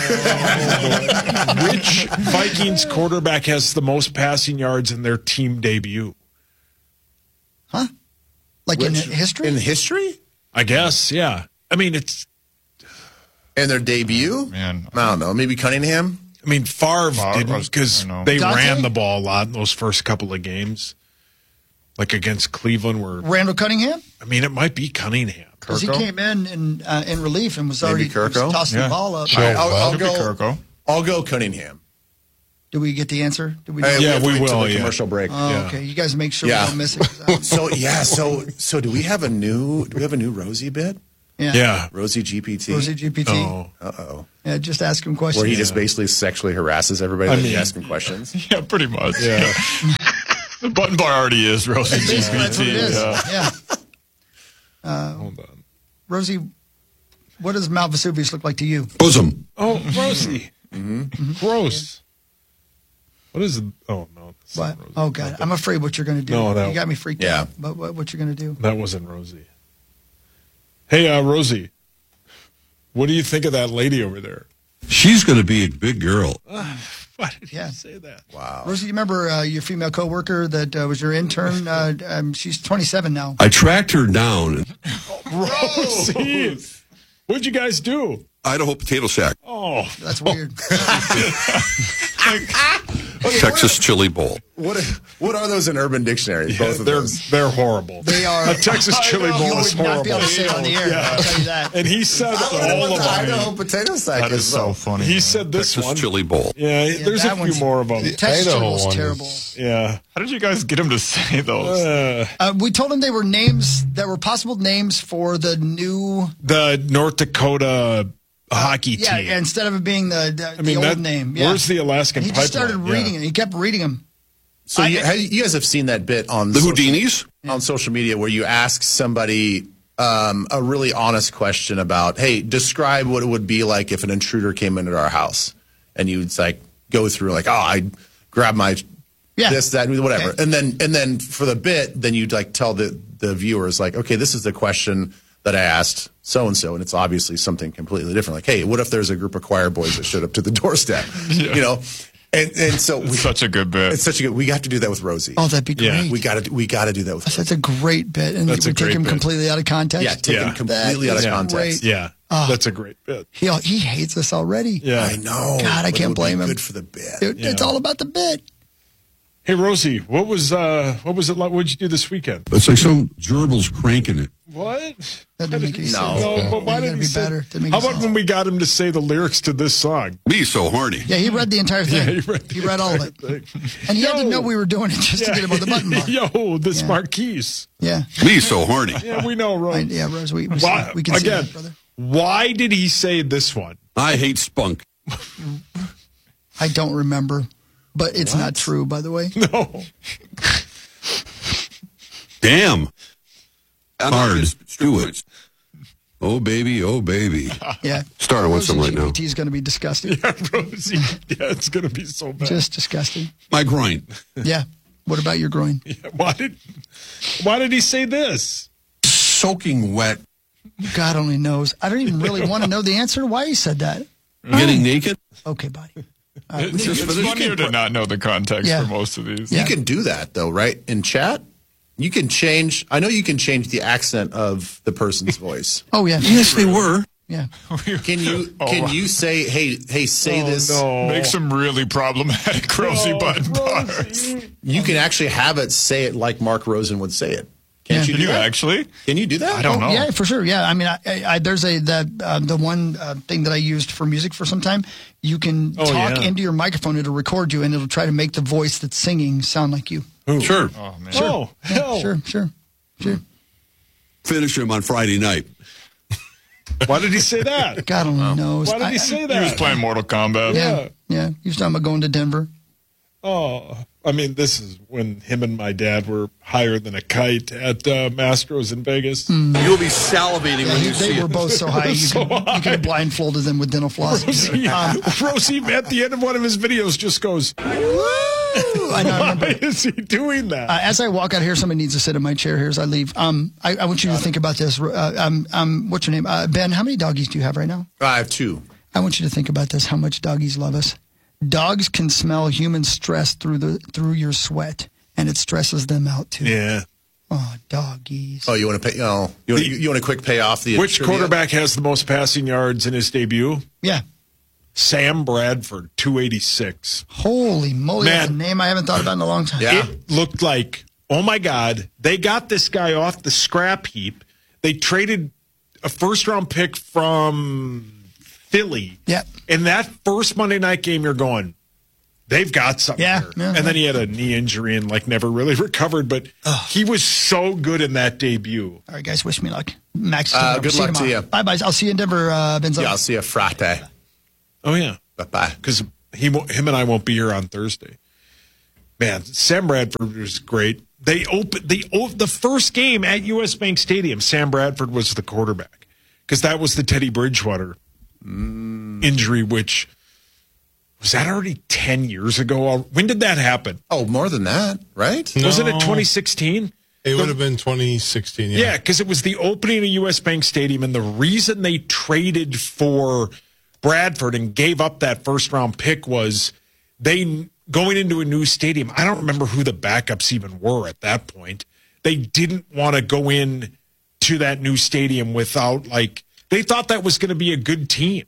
Which Vikings quarterback has the most passing yards in their team debut? Huh? Like in Which- history? In history? I guess, yeah. I mean, it's. In their debut? Man. I don't know. Maybe Cunningham? I mean, Favre, Favre, I didn't was- because I know. they Dante? ran the ball a lot in those first couple of games, like against Cleveland. Where Randall Cunningham? I mean, it might be Cunningham. Because he came in in, uh, in relief and was Maybe already Kirko? was tossing Yeah. the ball up. Joe I'll, I'll Buck? go. Kirko. I'll go Cunningham. Did we get the answer? Did we? Hey, Yeah, have to we wait till will, the yeah. commercial break. Oh, Yeah. okay. You guys make sure Yeah. we don't miss it. 'cause I- So yeah, so so do we have a new do we have a new Rosie bit? yeah. Yeah. Rosie G P T. Rosie G P T. Oh. Uh oh. Yeah, just ask him questions. Where he just basically sexually harasses everybody I that mean- you ask him questions. Yeah, pretty much. Yeah. The button bar already is Rosie G P T. Basically, that's what it is. Yeah. Yeah. Uh, Hold on. Rosie, what does Mount Vesuvius look like to you? Bosom. Oh, Rosie. Gross. What is it? Oh, no. that's What? not Rosie. Oh, God. I'm afraid what you're going to do. No, that- you got me freaked Yeah. out. But what, what you're going to do? That wasn't Rosie. Hey, uh, Rosie, what do you think of that lady over there? She's going to be a big girl. Why did Yeah. you say that? Wow. Rosie, you remember uh, your female coworker that uh, was your intern? Uh, um, she's twenty-seven now. I tracked her down. Rosie, what'd you guys do? Idaho Potato Shack. Oh, That's weird. Texas Chili Bowl. What what are those in Urban Dictionary? Both of they're those. they're horrible. They are. A Texas chili bowl You is would not horrible. be able to say it on the air. I'll tell you that. And he said I wonder all what of the Idaho them. potato sack That is so funny. He said this Texas one. Chili Bowl. Yeah, Yeah, there's a that few one's- more of them. The Texas Idaho Chili Bowl's one terrible. is- Yeah. How did you guys get him to say those? Uh, Uh, we told him they were names that were possible names for the new the North Dakota hockey yeah, team. instead of it being the, the, I mean, the old that- name. Yeah. where's the Alaskan And he just started pipeline? reading Yeah. it. He kept reading them. So you, how- you guys have seen that bit on The social- Houdinis? on social media where you ask somebody um, a really honest question about, hey, describe what it would be like if an intruder came into our house, and you'd like go through like, oh, I grab my Yeah. this, that, whatever, Okay. and then and then for the bit, then you'd like tell the the viewers like, okay, this is the question that I asked so-and-so, and it's obviously something completely different. Like, hey, what if there's a group of choir boys that showed up to the doorstep? Yeah. You know? And and so It's we, such a good bit. It's such a good. We have to do that with Rosie. Oh, that'd be great. Yeah, we got to we got to do that with. That's a great bit, and That's we a take great him bit. completely out of context. Yeah, take him completely out of That is context. great. Yeah, Oh. that's a great bit. He he hates us already. Yeah. I know. God, I but it can't would be blame him. Good for the bit. It- It's Yeah. all about the bit. Hey Rosie, what was uh what was it like? What'd you do this weekend? It's like some gerbil's cranking it. What? That didn't make any sense. No, but why You did gotta he be say? better. Didn't make How any about sense. when we got him to say the lyrics to this song? Me so horny. Yeah, he read the entire thing. Yeah, he read, He read all of it. And he had to know we were doing it just to get him on the button bar. Yo, this Marquise. Yeah. Me so horny. Yeah, we know, Rose. I- yeah, Rose, we, we, Why, we can see again, that, brother. why did he say this one? I hate spunk. I don't remember, but it's not true, by the way. No. Damn. Hard. Do it. Oh, baby. Oh, baby. Yeah. Starting with some right now. G P T is going to be disgusting. Yeah, Rosie. Yeah, it's going to be so bad. Just disgusting. My groin. Yeah. What about your groin? Yeah, why did why did he say this? Soaking wet. God only knows. I don't even really want to know the answer to why he said that. Getting naked. Okay, buddy. It's, it's funnier to not know the context Yeah. for most of these. You can do that though, right? In chat, you can change. I know you can change the accent of the person's voice. Oh yeah. Yes, they were. Yeah. Can you can you say, hey, hey, say Oh, this? no. Make some really problematic Rosie Oh, button Rosie. bars. You can actually have it say it like Mark Rosen would say it. Can't Yeah. you Can do you that? actually? Can you do that? I don't know. Yeah, for sure. Yeah, I mean, I, I, I, there's a that uh, the one uh, thing that I used for music for some time. You can Oh, talk yeah. into your microphone; it'll record you, and it'll try to make the voice that's singing sound like you. Sure. Oh man. Oh, hell. Sure, sure, sure. Finish him on Friday night. Why did he say that? God only knows. Why did I- he say He was that? playing Mortal Kombat. Yeah, yeah. He was talking about going to Denver. Oh, I mean, this is when him and my dad were higher than a kite at uh, Mastro's in Vegas. You'll be salivating Yeah, when he- you see they were it. both so high you So could, you could have blindfolded them with dental floss. Rosie, Um, Rosie, at the end of one of his videos, just goes, I know, I "Why remember. is he doing that?" Uh, as I walk out here, somebody needs to sit in my chair here as I leave. Um, I, I want you to think about this. Uh, um, um, what's your name? Uh, Ben, how many doggies do you have right now? I have two. I want you to think about this, how much doggies love us. Dogs can smell human stress through the through your sweat, and it stresses them out too. Yeah. Oh, doggies. Oh, you want to pay? Oh, you want, you, you want to quick pay off the Which trivia? quarterback has the most passing yards in his debut? Yeah. Sam Bradford, two eighty-six. Holy moly, that's a Man. name I haven't thought about in a long time. Yeah. It looked like, oh my God, they got this guy off the scrap heap. They traded a first round pick from Philly. Yeah. In that first Monday night game, you're going, they've got something Yeah, here. yeah, and then he had a knee injury and like never really recovered, but he was so good in that debut. All right, guys, wish me luck. Max, Uh, good see luck to tomorrow. you. Bye bye. I'll see you in Denver, uh, Benzo. Yeah, I'll see you Friday. Oh, yeah. Bye bye. Because he, won't- him and I won't be here on Thursday. Man, Sam Bradford was great. They opened the the first game at U S Bank Stadium. Sam Bradford was the quarterback because that was the Teddy Bridgewater injury, which was that already ten years ago. When did that happen? Oh, more than that, right? Wasn't it No. twenty sixteen? It would have been twenty sixteen. Yeah. Yeah, because it was the opening of U S Bank Stadium, and the reason they traded for Bradford and gave up that first round pick was they going into a new stadium. I don't remember who the backups even were at that point. They didn't want to go in to that new stadium without like they thought that was going to be a good team.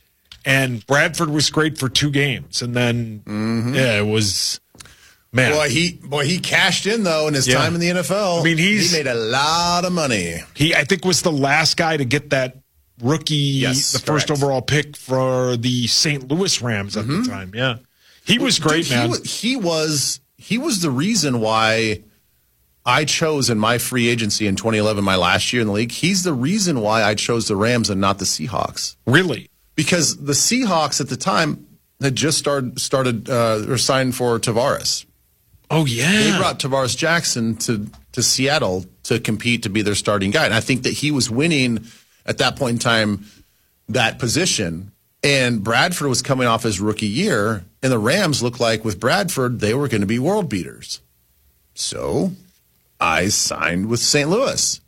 And Bradford was great for two games, and then yeah, it was man. Boy, he boy he cashed in though in his Yeah. time in the N F L. I mean, he's- he made a lot of money. He, I think, was the last guy to get that rookie, Yes, the first correct. overall pick for the Saint Louis Rams at the time. Yeah, he was great, Dude, he man. wa- He was he was the reason why I chose in my free agency in twenty eleven, my last year in the league. He's the reason why I chose the Rams and not the Seahawks. Really? Because the Seahawks at the time had just started started uh, or signed for Tavares. Oh yeah, They brought Tavares Jackson to to Seattle to compete to be their starting guy, and I think that he was winning at that point in time that position. And Bradford was coming off his rookie year, and the Rams looked like with Bradford they were going to be world beaters. So I signed with Saint Louis.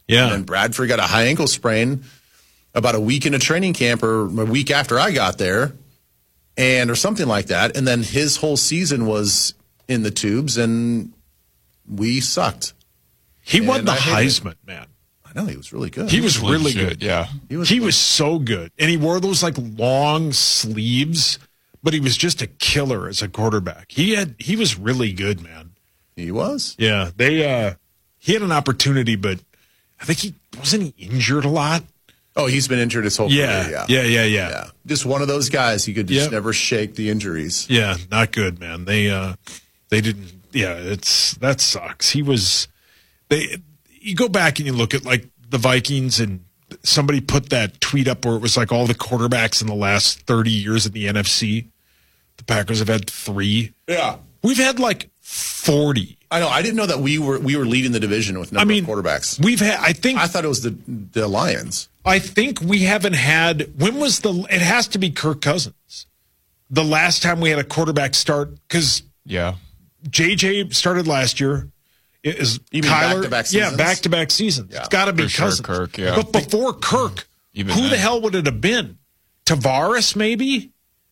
Yeah. And then Bradford got a high ankle sprain about a week into training camp or a week after I got there, and or something like that. And then his whole season was in the tubes, and we sucked. He and won the I hated Heisman, it. man. I know, he was really good. He was really legit, good. yeah. He was, he was so good. And he wore those like long sleeves, but he was just a killer as a quarterback. He had he was really good, man. He was. Yeah. They uh he had an opportunity, but I think he wasn't he injured a lot. Oh, he's been injured his whole Yeah. career. Yeah, yeah, yeah. Yeah. Just one of those guys. He could just Yep. never shake the injuries. Yeah, not good, man. They uh they didn't yeah, it's that sucks. He was they you go back and you look at like the Vikings, and somebody put that tweet up where it was like all the quarterbacks in the last thirty years in the N F C. The Packers have had three. Yeah. We've had like forty. I know. I didn't know that we were we were leading the division with number I mean, of quarterbacks. We've had I think I thought it was the the Lions. I think we haven't had when was the it has to be Kirk Cousins. The last time we had a quarterback start, because Yeah. J J started last year. It is You mean Kyler, back-to-back yeah, seasons? back to back seasons. Yeah, it's got to be for sure, Cousins. Kirk, yeah. But before Kirk, Even who the then. hell would it have been? Tavares, maybe?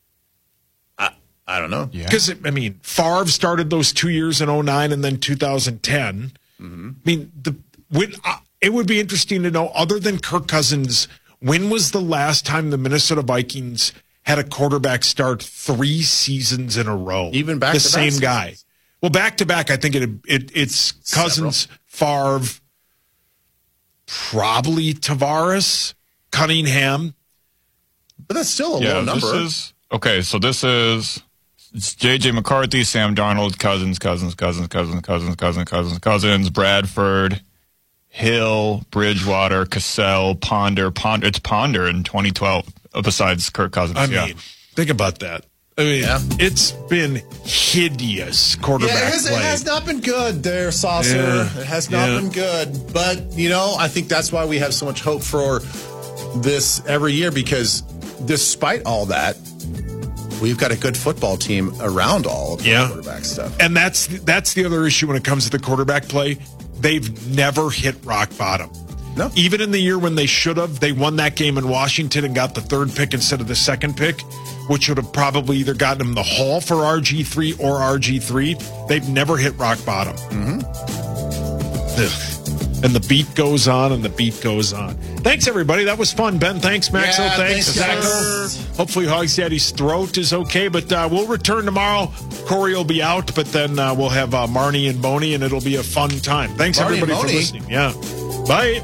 I I don't know. Yeah. Because I mean, Favre started those two years in oh nine and then two thousand ten. Mm-hmm. I mean, the when, uh, it would be interesting to know, other than Kirk Cousins, when was the last time the Minnesota Vikings had a quarterback start three seasons in a row? Even back the to back same seasons. guy. Well, back to back, I think it, it it's Cousins, Favre, probably Tavares, Cunningham. But that's still a Yeah, low number. this is okay. So this is it's J J McCarthy, Sam Darnold, Cousins, Cousins, Cousins, Cousins, Cousins, Cousins, Cousins, Cousins, Bradford, Hill, Bridgewater, Cassell, Ponder, Ponder. It's Ponder in twenty twelve. Besides Kirk Cousins, I yeah. mean, think about that. I mean, Yeah. it's been hideous quarterback Yeah, it has, play. it has not been good there, Saucer. Yeah, It has not yeah. been good. But, you know, I think that's why we have so much hope for this every year, because despite all that, we've got a good football team around all of the Yeah. quarterback stuff. And that's that's the other issue when it comes to the quarterback play. They've never hit rock bottom. No. Even in the year when they should have, they won that game in Washington and got the third pick instead of the second pick, which would have probably either gotten them the haul for R G three or R G three. They've never hit rock bottom. Mm-hmm. And the beat goes on and the beat goes on. Thanks, everybody. That was fun. Ben, thanks. Maxo, Yeah, thanks. thanks, Zacho. guys. Hopefully Hogs Daddy's throat is okay, but uh, we'll return tomorrow. Corey will be out, but then uh, we'll have uh, Marnie and Boney, and it'll be a fun time. Thanks, Marnie and everybody, for Boney? listening. Yeah. Bye.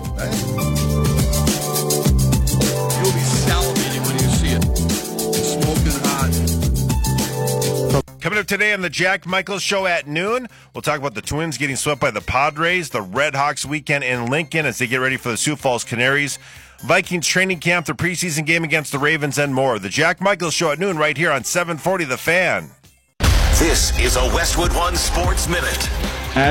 You'll be salivating when you see it. Smoking hot. Coming up today on the Jack Michaels Show at noon, we'll talk about the Twins getting swept by the Padres, the Red Hawks weekend in Lincoln as they get ready for the Sioux Falls Canaries, Vikings training camp, the preseason game against the Ravens, and more. The Jack Michaels Show at noon right here on seven forty The Fan. This is a Westwood One Sports Minute.